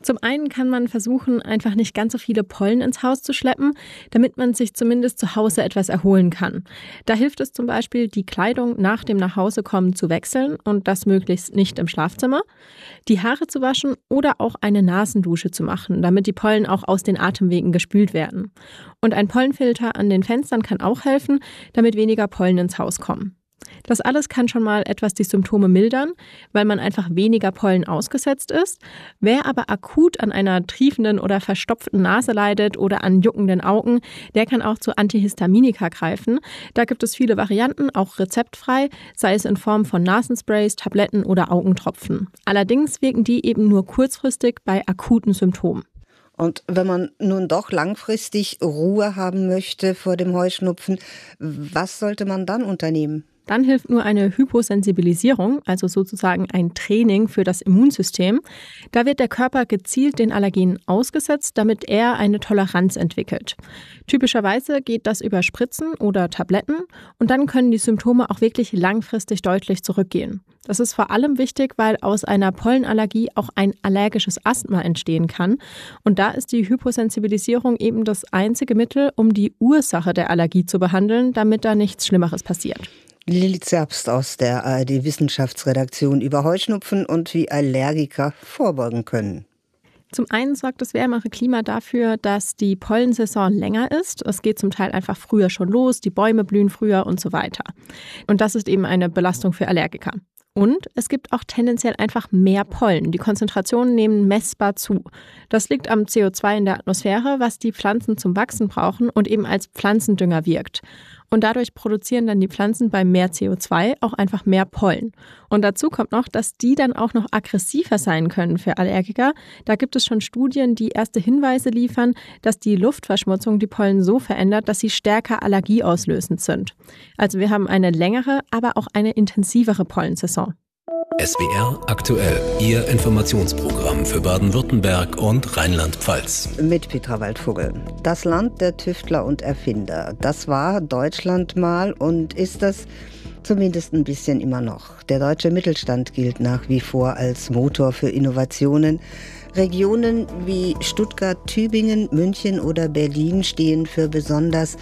Zum einen kann man versuchen, einfach nicht ganz so viele Pollen ins Haus zu schleppen, damit man sich zumindest zu Hause etwas erholen kann. Da hilft es zum Beispiel, die Kleidung nach dem Nachhausekommen zu wechseln und das möglichst nicht im Schlafzimmer, die Haare zu waschen oder auch eine Nasendusche zu machen, damit die Pollen auch aus den Atemwegen gespült werden. Und ein Pollenfilter an den Fenstern kann auch helfen, damit weniger Pollen ins Haus kommen. Das alles kann schon mal etwas die Symptome mildern, weil man einfach weniger Pollen ausgesetzt ist. Wer aber akut an einer triefenden oder verstopften Nase leidet oder an juckenden Augen, der kann auch zu Antihistaminika greifen. Da gibt es viele Varianten, auch rezeptfrei, sei es in Form von Nasensprays, Tabletten oder Augentropfen. Allerdings wirken die eben nur kurzfristig bei akuten Symptomen. Und wenn man nun doch langfristig Ruhe haben möchte vor dem Heuschnupfen, was sollte man dann unternehmen? Dann hilft nur eine Hyposensibilisierung, also sozusagen ein Training für das Immunsystem. Da wird der Körper gezielt den Allergenen ausgesetzt, damit er eine Toleranz entwickelt. Typischerweise geht das über Spritzen oder Tabletten und dann können die Symptome auch wirklich langfristig deutlich zurückgehen. Das ist vor allem wichtig, weil aus einer Pollenallergie auch ein allergisches Asthma entstehen kann. Und da ist die Hyposensibilisierung eben das einzige Mittel, um die Ursache der Allergie zu behandeln, damit da nichts Schlimmeres passiert. Lilly Zerbst aus der A R D-Wissenschaftsredaktion über Heuschnupfen und wie Allergiker vorbeugen können. Zum einen sorgt das wärmere Klima dafür, dass die Pollensaison länger ist. Es geht zum Teil einfach früher schon los, die Bäume blühen früher und so weiter. Und das ist eben eine Belastung für Allergiker. Und es gibt auch tendenziell einfach mehr Pollen. Die Konzentrationen nehmen messbar zu. Das liegt am C O zwei in der Atmosphäre, was die Pflanzen zum Wachsen brauchen und eben als Pflanzendünger wirkt. Und dadurch produzieren dann die Pflanzen bei mehr C O zwei auch einfach mehr Pollen. Und dazu kommt noch, dass die dann auch noch aggressiver sein können für Allergiker. Da gibt es schon Studien, die erste Hinweise liefern, dass die Luftverschmutzung die Pollen so verändert, dass sie stärker allergieauslösend sind. Also wir haben eine längere, aber auch eine intensivere Pollensaison. S W R aktuell, Ihr Informationsprogramm für Baden-Württemberg und Rheinland-Pfalz. Mit Petra Waldvogel. Das Land der Tüftler und Erfinder, das war Deutschland mal und ist das zumindest ein bisschen immer noch. Der deutsche Mittelstand gilt nach wie vor als Motor für Innovationen. Regionen wie Stuttgart, Tübingen, München oder Berlin stehen für besonders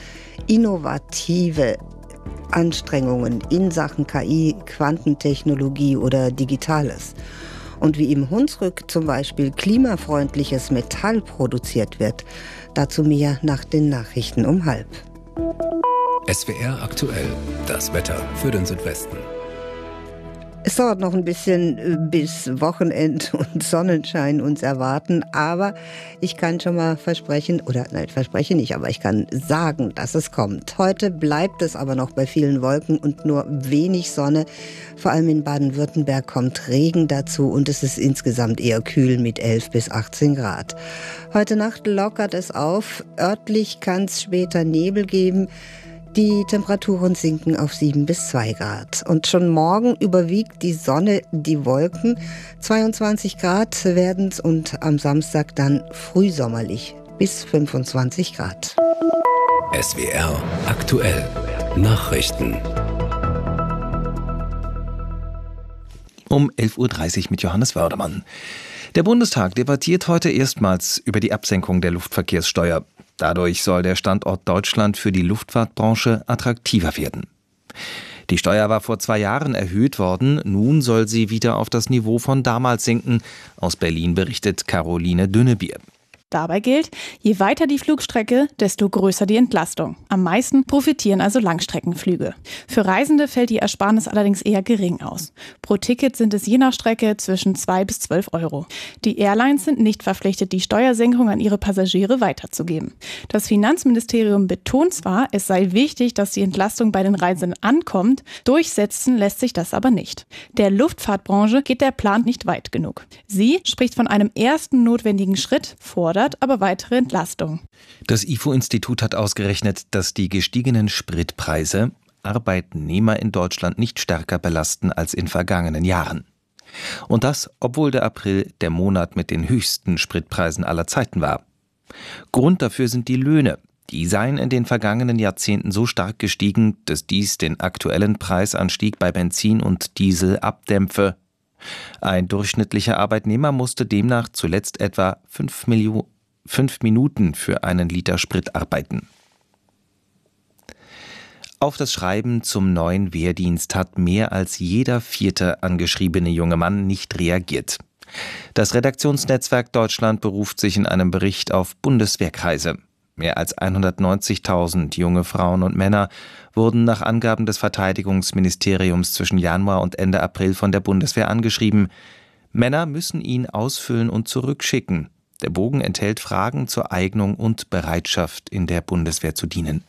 innovative Anstrengungen in Sachen K I, Quantentechnologie oder Digitales. Und wie im Hunsrück zum Beispiel klimafreundliches Metall produziert wird, dazu mehr nach den Nachrichten um halb. S W R aktuell, das Wetter für den Südwesten. Es dauert noch ein bisschen, bis Wochenend und Sonnenschein uns erwarten, aber ich kann schon mal versprechen, oder nein, verspreche nicht, aber ich kann sagen, dass es kommt. Heute bleibt es aber noch bei vielen Wolken und nur wenig Sonne. Vor allem in Baden-Württemberg kommt Regen dazu und es ist insgesamt eher kühl mit elf bis achtzehn Grad. Heute Nacht lockert es auf, örtlich kann es später Nebel geben. Die Temperaturen sinken auf sieben bis zwei Grad. Und schon morgen überwiegt die Sonne die Wolken. zweiundzwanzig Grad werden es und am Samstag dann frühsommerlich bis fünfundzwanzig Grad. S W R aktuell. Nachrichten. Um elf Uhr dreißig mit Johannes Wördermann. Der Bundestag debattiert heute erstmals über die Absenkung der Luftverkehrssteuer. Dadurch soll der Standort Deutschland für die Luftfahrtbranche attraktiver werden. Die Steuer war vor zwei Jahren erhöht worden, nun soll sie wieder auf das Niveau von damals sinken. Aus Berlin berichtet Caroline Dünnebier. Dabei gilt, je weiter die Flugstrecke, desto größer die Entlastung. Am meisten profitieren also Langstreckenflüge. Für Reisende fällt die Ersparnis allerdings eher gering aus. Pro Ticket sind es je nach Strecke zwischen zwei bis zwölf Euro. Die Airlines sind nicht verpflichtet, die Steuersenkung an ihre Passagiere weiterzugeben. Das Finanzministerium betont zwar, es sei wichtig, dass die Entlastung bei den Reisenden ankommt, durchsetzen lässt sich das aber nicht. Der Luftfahrtbranche geht der Plan nicht weit genug. Sie spricht von einem ersten notwendigen Schritt, fordert aber weitere Entlastung. Das I F O-Institut hat ausgerechnet, dass die gestiegenen Spritpreise Arbeitnehmer in Deutschland nicht stärker belasten als in vergangenen Jahren. Und das, obwohl der April der Monat mit den höchsten Spritpreisen aller Zeiten war. Grund dafür sind die Löhne. Die seien in den vergangenen Jahrzehnten so stark gestiegen, dass dies den aktuellen Preisanstieg bei Benzin und Diesel abdämpfe. Ein durchschnittlicher Arbeitnehmer musste demnach zuletzt etwa fünf, Millionen, fünf Minuten für einen Liter Sprit arbeiten. Auf das Schreiben zum neuen Wehrdienst hat mehr als jeder vierte angeschriebene junge Mann nicht reagiert. Das Redaktionsnetzwerk Deutschland beruft sich in einem Bericht auf Bundeswehrkreise. Mehr als hundertneunzigtausend junge Frauen und Männer wurden nach Angaben des Verteidigungsministeriums zwischen Januar und Ende April von der Bundeswehr angeschrieben. Männer müssen ihn ausfüllen und zurückschicken. Der Bogen enthält Fragen zur Eignung und Bereitschaft, in der Bundeswehr zu dienen.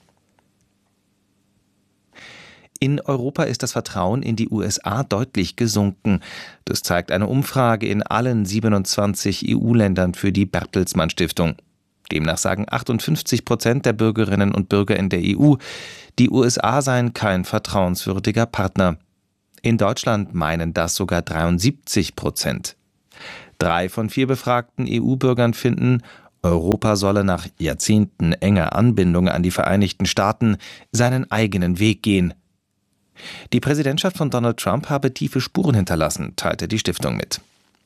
In Europa ist das Vertrauen in die U S A deutlich gesunken. Das zeigt eine Umfrage in allen siebenundzwanzig E U-Ländern für die Bertelsmann Stiftung. Demnach sagen achtundfünfzig Prozent der Bürgerinnen und Bürger in der E U, die U S A seien kein vertrauenswürdiger Partner. In Deutschland meinen das sogar dreiundsiebzig Prozent. Drei von vier befragten E U-Bürgern finden, Europa solle nach Jahrzehnten enger Anbindung an die Vereinigten Staaten seinen eigenen Weg gehen. Die Präsidentschaft von Donald Trump habe tiefe Spuren hinterlassen, teilte die Stiftung mit.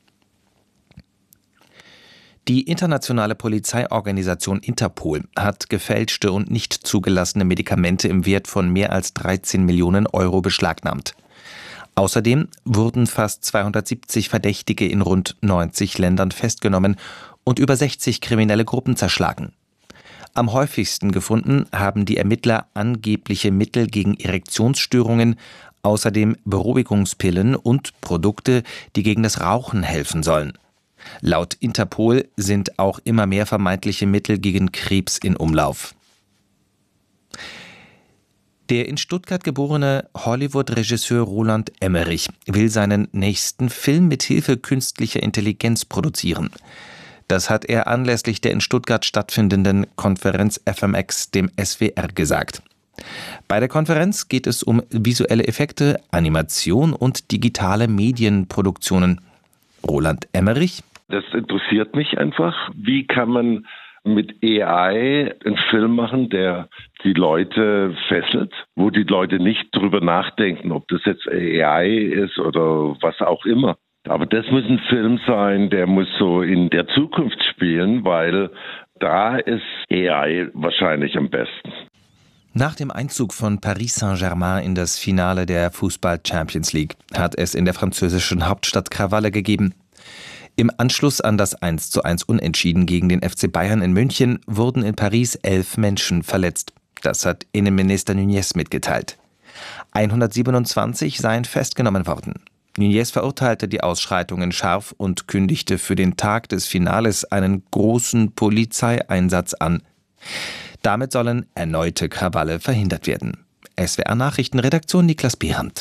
Die internationale Polizeiorganisation Interpol hat gefälschte und nicht zugelassene Medikamente im Wert von mehr als dreizehn Millionen Euro beschlagnahmt. Außerdem wurden fast zweihundertsiebzig Verdächtige in rund neunzig Ländern festgenommen und über sechzig kriminelle Gruppen zerschlagen. Am häufigsten gefunden haben die Ermittler angebliche Mittel gegen Erektionsstörungen, außerdem Beruhigungspillen und Produkte, die gegen das Rauchen helfen sollen. Laut Interpol sind auch immer mehr vermeintliche Mittel gegen Krebs in Umlauf. Der in Stuttgart geborene Hollywood-Regisseur Roland Emmerich will seinen nächsten Film mit Hilfe künstlicher Intelligenz produzieren. Das hat er anlässlich der in Stuttgart stattfindenden Konferenz F M X dem S W R gesagt. Bei der Konferenz geht es um visuelle Effekte, Animation und digitale Medienproduktionen. Roland Emmerich: Das interessiert mich einfach. Wie kann man mit A I einen Film machen, der die Leute fesselt, wo die Leute nicht drüber nachdenken, ob das jetzt A I ist oder was auch immer. Aber das muss ein Film sein, der muss so in der Zukunft spielen, weil da ist A I wahrscheinlich am besten. Nach dem Einzug von Paris Saint-Germain in das Finale der Fußball-Champions League hat es in der französischen Hauptstadt Krawalle gegeben. Im Anschluss an das eins zu eins Unentschieden gegen den F C Bayern in München wurden in Paris elf Menschen verletzt. Das hat Innenminister Nunez mitgeteilt. hundertsiebenundzwanzig seien festgenommen worden. Nunez verurteilte die Ausschreitungen scharf und kündigte für den Tag des Finales einen großen Polizeieinsatz an. Damit sollen erneute Krawalle verhindert werden. S W R-Nachrichtenredaktion Niklas Behrendt.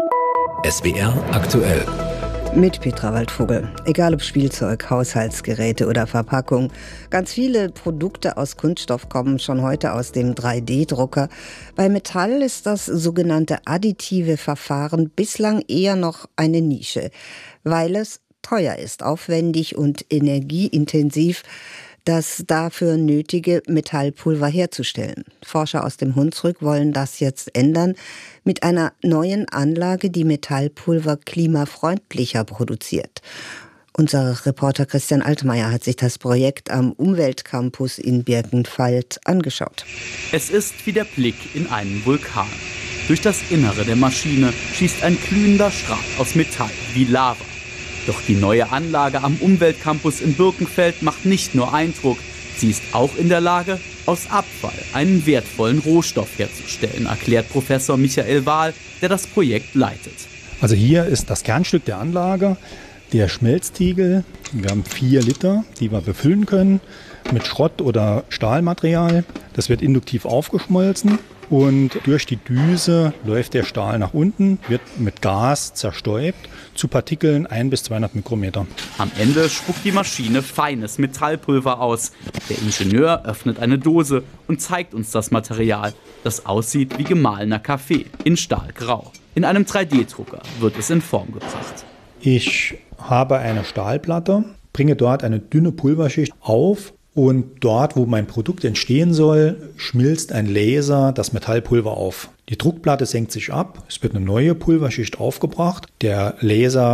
S W R aktuell. Mit Petra Waldvogel. Egal ob Spielzeug, Haushaltsgeräte oder Verpackung, ganz viele Produkte aus Kunststoff kommen schon heute aus dem drei D Drucker. Bei Metall ist das sogenannte additive Verfahren bislang eher noch eine Nische, weil es teuer ist, aufwendig und energieintensiv, das dafür nötige Metallpulver herzustellen. Forscher aus dem Hunsrück wollen das jetzt ändern mit einer neuen Anlage, die Metallpulver klimafreundlicher produziert. Unser Reporter Christian Altmaier hat sich das Projekt am Umweltcampus in Birkenfeld angeschaut. Es ist wie der Blick in einen Vulkan. Durch das Innere der Maschine schießt ein glühender Strahl aus Metall wie Lava. Doch die neue Anlage am Umweltcampus in Birkenfeld macht nicht nur Eindruck, sie ist auch in der Lage, aus Abfall einen wertvollen Rohstoff herzustellen, erklärt Professor Michael Wahl, der das Projekt leitet. Also hier ist das Kernstück der Anlage, der Schmelztiegel. Wir haben vier Liter, die wir befüllen können mit Schrott- oder Stahlmaterial. Das wird induktiv aufgeschmolzen. Und durch die Düse läuft der Stahl nach unten, wird mit Gas zerstäubt zu Partikeln ein bis zweihundert Mikrometer. Am Ende spuckt die Maschine feines Metallpulver aus. Der Ingenieur öffnet eine Dose und zeigt uns das Material, das aussieht wie gemahlener Kaffee in Stahlgrau. In einem drei D Drucker wird es in Form gebracht. Ich habe eine Stahlplatte, bringe dort eine dünne Pulverschicht auf. Und dort, wo mein Produkt entstehen soll, schmilzt ein Laser das Metallpulver auf. Die Druckplatte senkt sich ab, es wird eine neue Pulverschicht aufgebracht. Der Laser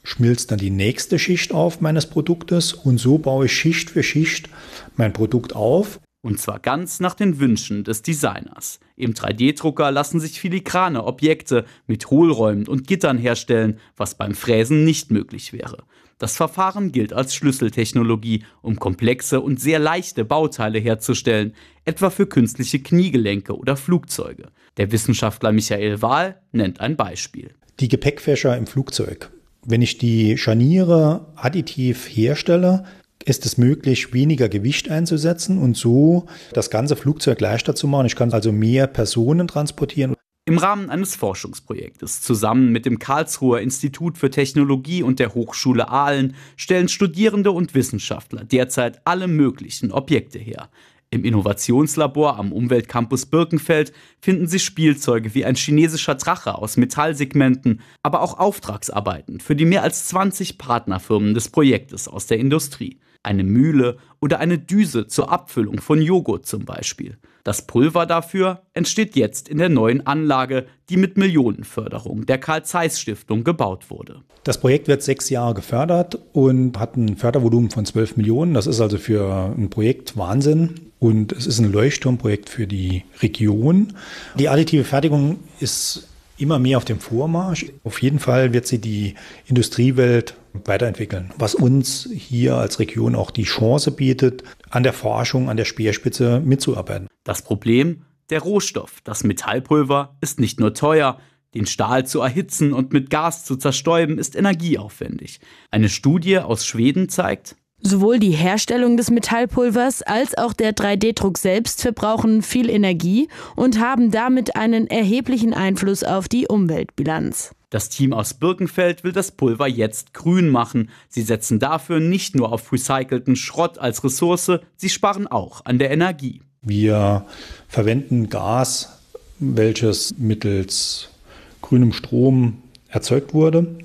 schmilzt dann die nächste Schicht auf meines Produktes und so baue ich Schicht für Schicht mein Produkt auf. Und zwar ganz nach den Wünschen des Designers. Im drei D Drucker lassen sich filigrane Objekte mit Hohlräumen und Gittern herstellen, was beim Fräsen nicht möglich wäre. Das Verfahren gilt als Schlüsseltechnologie, um komplexe und sehr leichte Bauteile herzustellen, etwa für künstliche Kniegelenke oder Flugzeuge. Der Wissenschaftler Michael Wahl nennt ein Beispiel. Die Gepäckfächer im Flugzeug. Wenn ich die Scharniere additiv herstelle, ist es möglich, weniger Gewicht einzusetzen und so das ganze Flugzeug leichter zu machen. Ich kann also mehr Personen transportieren. Im Rahmen eines Forschungsprojektes zusammen mit dem Karlsruher Institut für Technologie und der Hochschule Aalen stellen Studierende und Wissenschaftler derzeit alle möglichen Objekte her. Im Innovationslabor am Umweltcampus Birkenfeld finden Sie Spielzeuge wie ein chinesischer Drache aus Metallsegmenten, aber auch Auftragsarbeiten für die mehr als zwanzig Partnerfirmen des Projektes aus der Industrie. Eine Mühle oder eine Düse zur Abfüllung von Joghurt zum Beispiel. Das Pulver dafür entsteht jetzt in der neuen Anlage, die mit Millionenförderung der Carl-Zeiss-Stiftung gebaut wurde. Das Projekt wird sechs Jahre gefördert und hat ein Fördervolumen von zwölf Millionen. Das ist also für ein Projekt Wahnsinn. Und es ist ein Leuchtturmprojekt für die Region. Die additive Fertigung ist immer mehr auf dem Vormarsch. Auf jeden Fall wird sie die Industriewelt weiterentwickeln, was uns hier als Region auch die Chance bietet, an der Forschung, an der Speerspitze mitzuarbeiten. Das Problem? Der Rohstoff, das Metallpulver, ist nicht nur teuer. Den Stahl zu erhitzen und mit Gas zu zerstäuben, ist energieaufwendig. Eine Studie aus Schweden zeigt: Sowohl die Herstellung des Metallpulvers als auch der drei D Druck selbst verbrauchen viel Energie und haben damit einen erheblichen Einfluss auf die Umweltbilanz. Das Team aus Birkenfeld will das Pulver jetzt grün machen. Sie setzen dafür nicht nur auf recycelten Schrott als Ressource, sie sparen auch an der Energie. Wir verwenden Gas, welches mittels grünem Strom erzeugt wurde.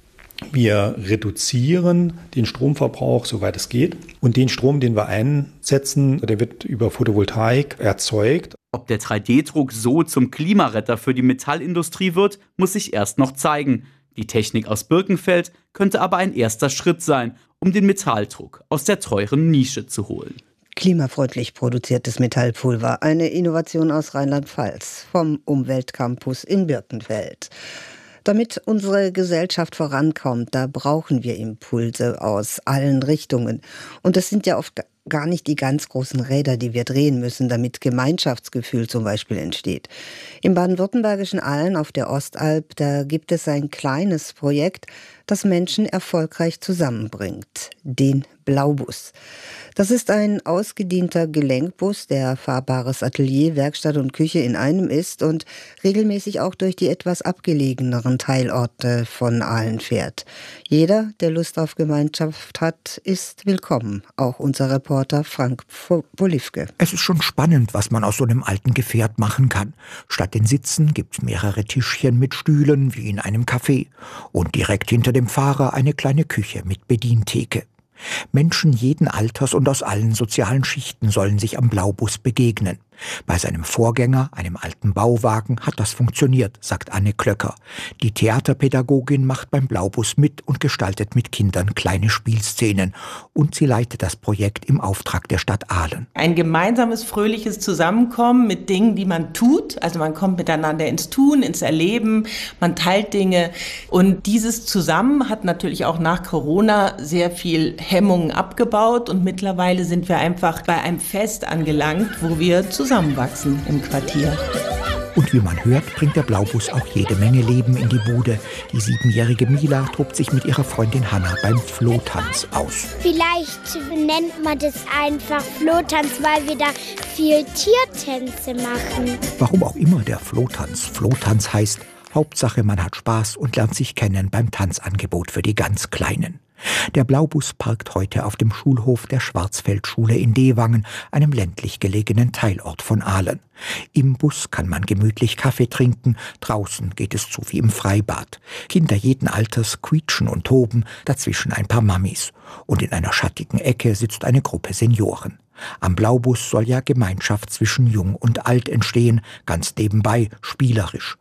Wir reduzieren den Stromverbrauch, soweit es geht. Und den Strom, den wir einsetzen, der wird über Photovoltaik erzeugt. Ob der drei D Druck so zum Klimaretter für die Metallindustrie wird, muss sich erst noch zeigen. Die Technik aus Birkenfeld könnte aber ein erster Schritt sein, um den Metalldruck aus der teuren Nische zu holen. Klimafreundlich produziertes Metallpulver, eine Innovation aus Rheinland-Pfalz vom Umweltcampus in Birkenfeld. Damit unsere Gesellschaft vorankommt, da brauchen wir Impulse aus allen Richtungen. Und das sind ja oft gar nicht die ganz großen Räder, die wir drehen müssen, damit Gemeinschaftsgefühl zum Beispiel entsteht. Im baden-württembergischen Aalen auf der Ostalb, da gibt es ein kleines Projekt, das Menschen erfolgreich zusammenbringt, den Blaubus. Das ist ein ausgedienter Gelenkbus, der fahrbares Atelier, Werkstatt und Küche in einem ist und regelmäßig auch durch die etwas abgelegeneren Teilorte von Aalen fährt. Jeder, der Lust auf Gemeinschaft hat, ist willkommen. Auch unser Reporter Frank Polifke. Es ist schon spannend, was man aus so einem alten Gefährt machen kann. Statt den Sitzen gibt es mehrere Tischchen mit Stühlen, wie in einem Café. Und direkt hinter dem Fahrer eine kleine Küche mit Bedientheke. Menschen jeden Alters und aus allen sozialen Schichten sollen sich am Blaubus begegnen. Bei seinem Vorgänger, einem alten Bauwagen, hat das funktioniert, sagt Anne Klöcker. Die Theaterpädagogin macht beim Blaubus mit und gestaltet mit Kindern kleine Spielszenen. Und sie leitet das Projekt im Auftrag der Stadt Aalen. Ein gemeinsames, fröhliches Zusammenkommen mit Dingen, die man tut. Also man kommt miteinander ins Tun, ins Erleben, man teilt Dinge. Und dieses Zusammen hat natürlich auch nach Corona sehr viel Hemmungen abgebaut. Und mittlerweile sind wir einfach bei einem Fest angelangt, wo wir zusammen zusammenwachsen im Quartier. Und wie man hört, bringt der Blaubus auch jede Menge Leben in die Bude. Die siebenjährige Mila tobt sich mit ihrer Freundin Hanna beim Flohtanz aus. Vielleicht nennt man das einfach Flohtanz, weil wir da viel Tiertänze machen. Warum auch immer der Flohtanz Flohtanz heißt, Hauptsache man hat Spaß und lernt sich kennen beim Tanzangebot für die ganz Kleinen. Der Blaubus parkt heute auf dem Schulhof der Schwarzfeldschule in Dewangen, einem ländlich gelegenen Teilort von Aalen. Im Bus kann man gemütlich Kaffee trinken, draußen geht es zu wie im Freibad. Kinder jeden Alters quietschen und toben, dazwischen ein paar Mammis. Und in einer schattigen Ecke sitzt eine Gruppe Senioren. Am Blaubus soll ja Gemeinschaft zwischen Jung und Alt entstehen, ganz nebenbei, spielerisch.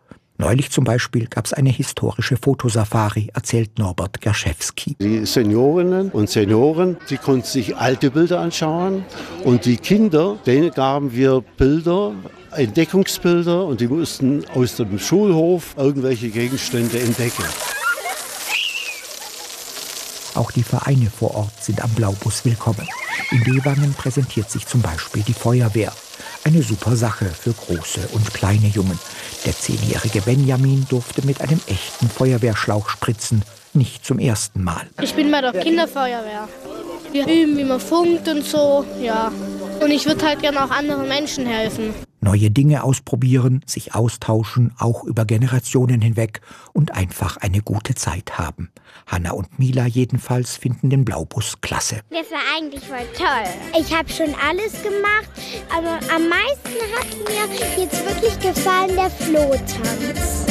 Neulich zum Beispiel gab es eine historische Fotosafari, erzählt Norbert Gerschewski. Die Seniorinnen und Senioren, die konnten sich alte Bilder anschauen und die Kinder, denen gaben wir Bilder, Entdeckungsbilder, und die mussten aus dem Schulhof irgendwelche Gegenstände entdecken. Auch die Vereine vor Ort sind am Blaubus willkommen. In Lewangen präsentiert sich zum Beispiel die Feuerwehr. Eine super Sache für große und kleine Jungen. Der zehnjährige Benjamin durfte mit einem echten Feuerwehrschlauch spritzen. Nicht zum ersten Mal. Ich bin bei der Kinderfeuerwehr. Wir üben, wie man funkt und so, ja. Und ich würde halt gerne auch anderen Menschen helfen. Neue Dinge ausprobieren, sich austauschen, auch über Generationen hinweg und einfach eine gute Zeit haben. Hanna und Mila jedenfalls finden den Blaubus klasse. Das war eigentlich voll toll. Ich habe schon alles gemacht, aber am meisten hat mir jetzt wirklich gefallen der Flohtanz.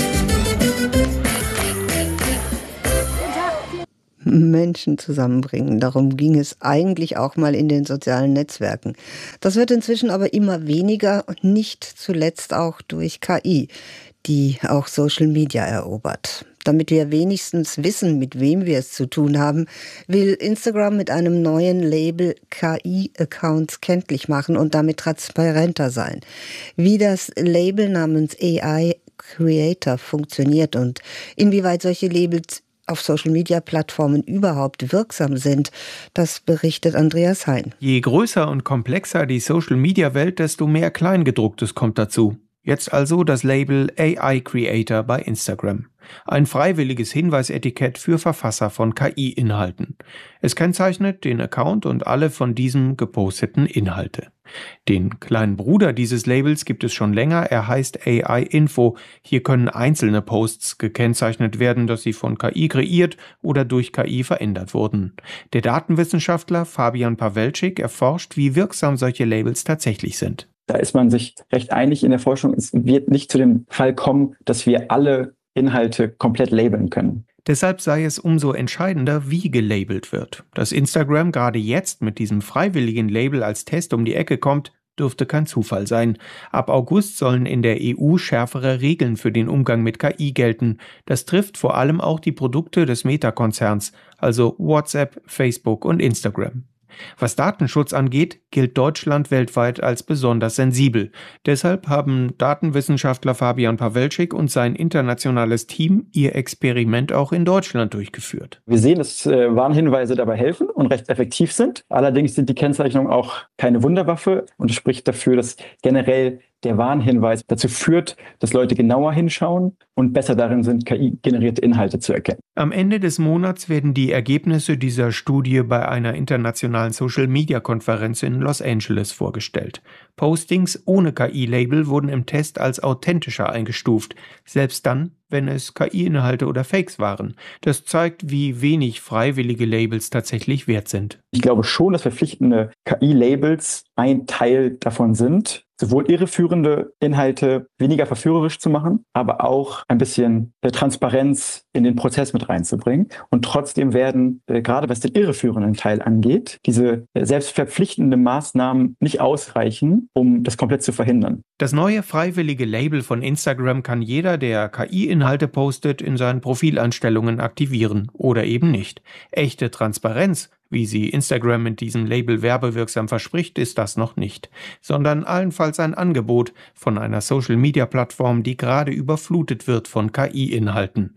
Menschen zusammenbringen. Darum ging es eigentlich auch mal in den sozialen Netzwerken. Das wird inzwischen aber immer weniger und nicht zuletzt auch durch K I, die auch Social Media erobert. Damit wir wenigstens wissen, mit wem wir es zu tun haben, will Instagram mit einem neuen Label K I-Accounts kenntlich machen und damit transparenter sein. Wie das Label namens A I Creator funktioniert und inwieweit solche Labels auf Social-Media-Plattformen überhaupt wirksam sind, das berichtet Andreas Hein. Je größer und komplexer die Social-Media-Welt, desto mehr Kleingedrucktes kommt dazu. Jetzt also das Label A I Creator bei Instagram. Ein freiwilliges Hinweisetikett für Verfasser von K I-Inhalten. Es kennzeichnet den Account und alle von diesem geposteten Inhalte. Den kleinen Bruder dieses Labels gibt es schon länger, er heißt A I Info. Hier können einzelne Posts gekennzeichnet werden, dass sie von K I kreiert oder durch K I verändert wurden. Der Datenwissenschaftler Fabian Pawelczyk erforscht, wie wirksam solche Labels tatsächlich sind. Da ist man sich recht einig in der Forschung. Es wird nicht zu dem Fall kommen, dass wir alle Inhalte komplett labeln können. Deshalb sei es umso entscheidender, wie gelabelt wird. Dass Instagram gerade jetzt mit diesem freiwilligen Label als Test um die Ecke kommt, dürfte kein Zufall sein. Ab August sollen in der E U schärfere Regeln für den Umgang mit K I gelten. Das trifft vor allem auch die Produkte des Meta-Konzerns, also WhatsApp, Facebook und Instagram. Was Datenschutz angeht, gilt Deutschland weltweit als besonders sensibel. Deshalb haben Datenwissenschaftler Fabian Pawelczyk und sein internationales Team ihr Experiment auch in Deutschland durchgeführt. Wir sehen, dass äh, Warnhinweise dabei helfen und recht effektiv sind. Allerdings sind die Kennzeichnungen auch keine Wunderwaffe und es spricht dafür, dass generell der Warnhinweis dazu führt, dass Leute genauer hinschauen und besser darin sind, K I-generierte Inhalte zu erkennen. Am Ende des Monats werden die Ergebnisse dieser Studie bei einer internationalen Social-Media-Konferenz in Los Angeles vorgestellt. Postings ohne K I-Label wurden im Test als authentischer eingestuft, selbst dann, wenn es K I-Inhalte oder Fakes waren. Das zeigt, wie wenig freiwillige Labels tatsächlich wert sind. Ich glaube schon, dass verpflichtende K I-Labels ein Teil davon sind, sowohl irreführende Inhalte weniger verführerisch zu machen, aber auch ein bisschen Transparenz in den Prozess mit reinzubringen. Und trotzdem werden, äh, gerade was den irreführenden Teil angeht, diese äh, selbstverpflichtenden Maßnahmen nicht ausreichen, um das komplett zu verhindern. Das neue freiwillige Label von Instagram kann jeder, der K I-Inhalte postet, in seinen Profileinstellungen aktivieren oder eben nicht. Echte Transparenz, wie sie Instagram mit diesem Label werbewirksam verspricht, ist das noch nicht, sondern allenfalls ein Angebot von einer Social-Media-Plattform, die gerade überflutet wird von K I-Inhalten.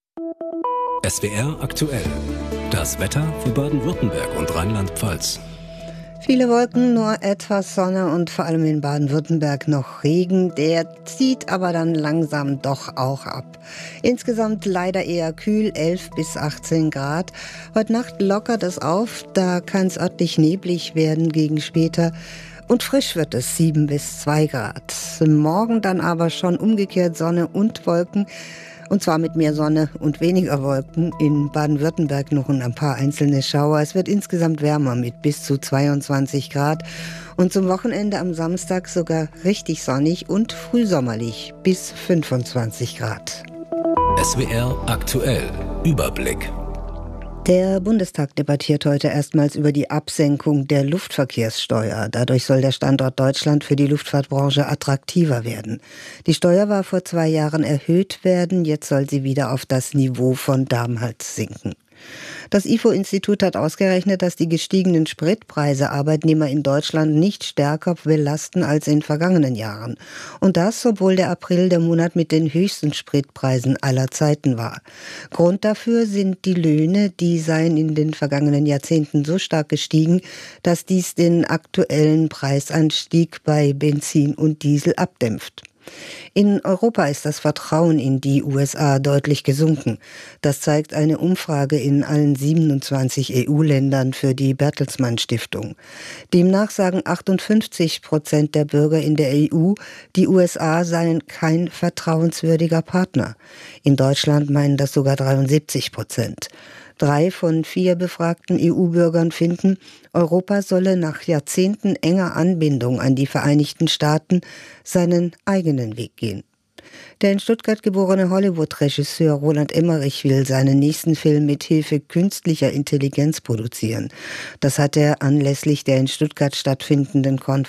S W R aktuell. Das Wetter für Baden-Württemberg und Rheinland-Pfalz. Viele Wolken, nur etwas Sonne und vor allem in Baden-Württemberg noch Regen. Der zieht aber dann langsam doch auch ab. Insgesamt leider eher kühl, elf bis achtzehn Grad. Heute Nacht lockert es auf, da kann es örtlich neblig werden gegen später. Und frisch wird es sieben bis zwei Grad. Morgen dann aber schon umgekehrt Sonne und Wolken. Und zwar mit mehr Sonne und weniger Wolken. In Baden-Württemberg noch ein paar einzelne Schauer. Es wird insgesamt wärmer mit bis zu zweiundzwanzig Grad. Und zum Wochenende am Samstag sogar richtig sonnig und frühsommerlich bis fünfundzwanzig Grad. S W R aktuell. Überblick. Der Bundestag debattiert heute erstmals über die Absenkung der Luftverkehrssteuer. Dadurch soll der Standort Deutschland für die Luftfahrtbranche attraktiver werden. Die Steuer war vor zwei Jahren erhöht werden, jetzt soll sie wieder auf das Niveau von damals sinken. Das I F O-Institut hat ausgerechnet, dass die gestiegenen Spritpreise Arbeitnehmer in Deutschland nicht stärker belasten als in vergangenen Jahren. Und das, obwohl der April der Monat mit den höchsten Spritpreisen aller Zeiten war. Grund dafür sind die Löhne, die seien in den vergangenen Jahrzehnten so stark gestiegen, dass dies den aktuellen Preisanstieg bei Benzin und Diesel abdämpft. In Europa ist das Vertrauen in die U S A deutlich gesunken. Das zeigt eine Umfrage in allen siebenundzwanzig E U-Ländern für die Bertelsmann Stiftung. Demnach sagen achtundfünfzig Prozent der Bürger in der E U, die U S A seien kein vertrauenswürdiger Partner. In Deutschland meinen das sogar dreiundsiebzig Prozent. Drei von vier befragten E U-Bürgern finden, Europa solle nach Jahrzehnten enger Anbindung an die Vereinigten Staaten seinen eigenen Weg gehen. Der in Stuttgart geborene Hollywood-Regisseur Roland Emmerich will seinen nächsten Film mit Hilfe künstlicher Intelligenz produzieren. Das hat er anlässlich der in Stuttgart stattfindenden Konferenz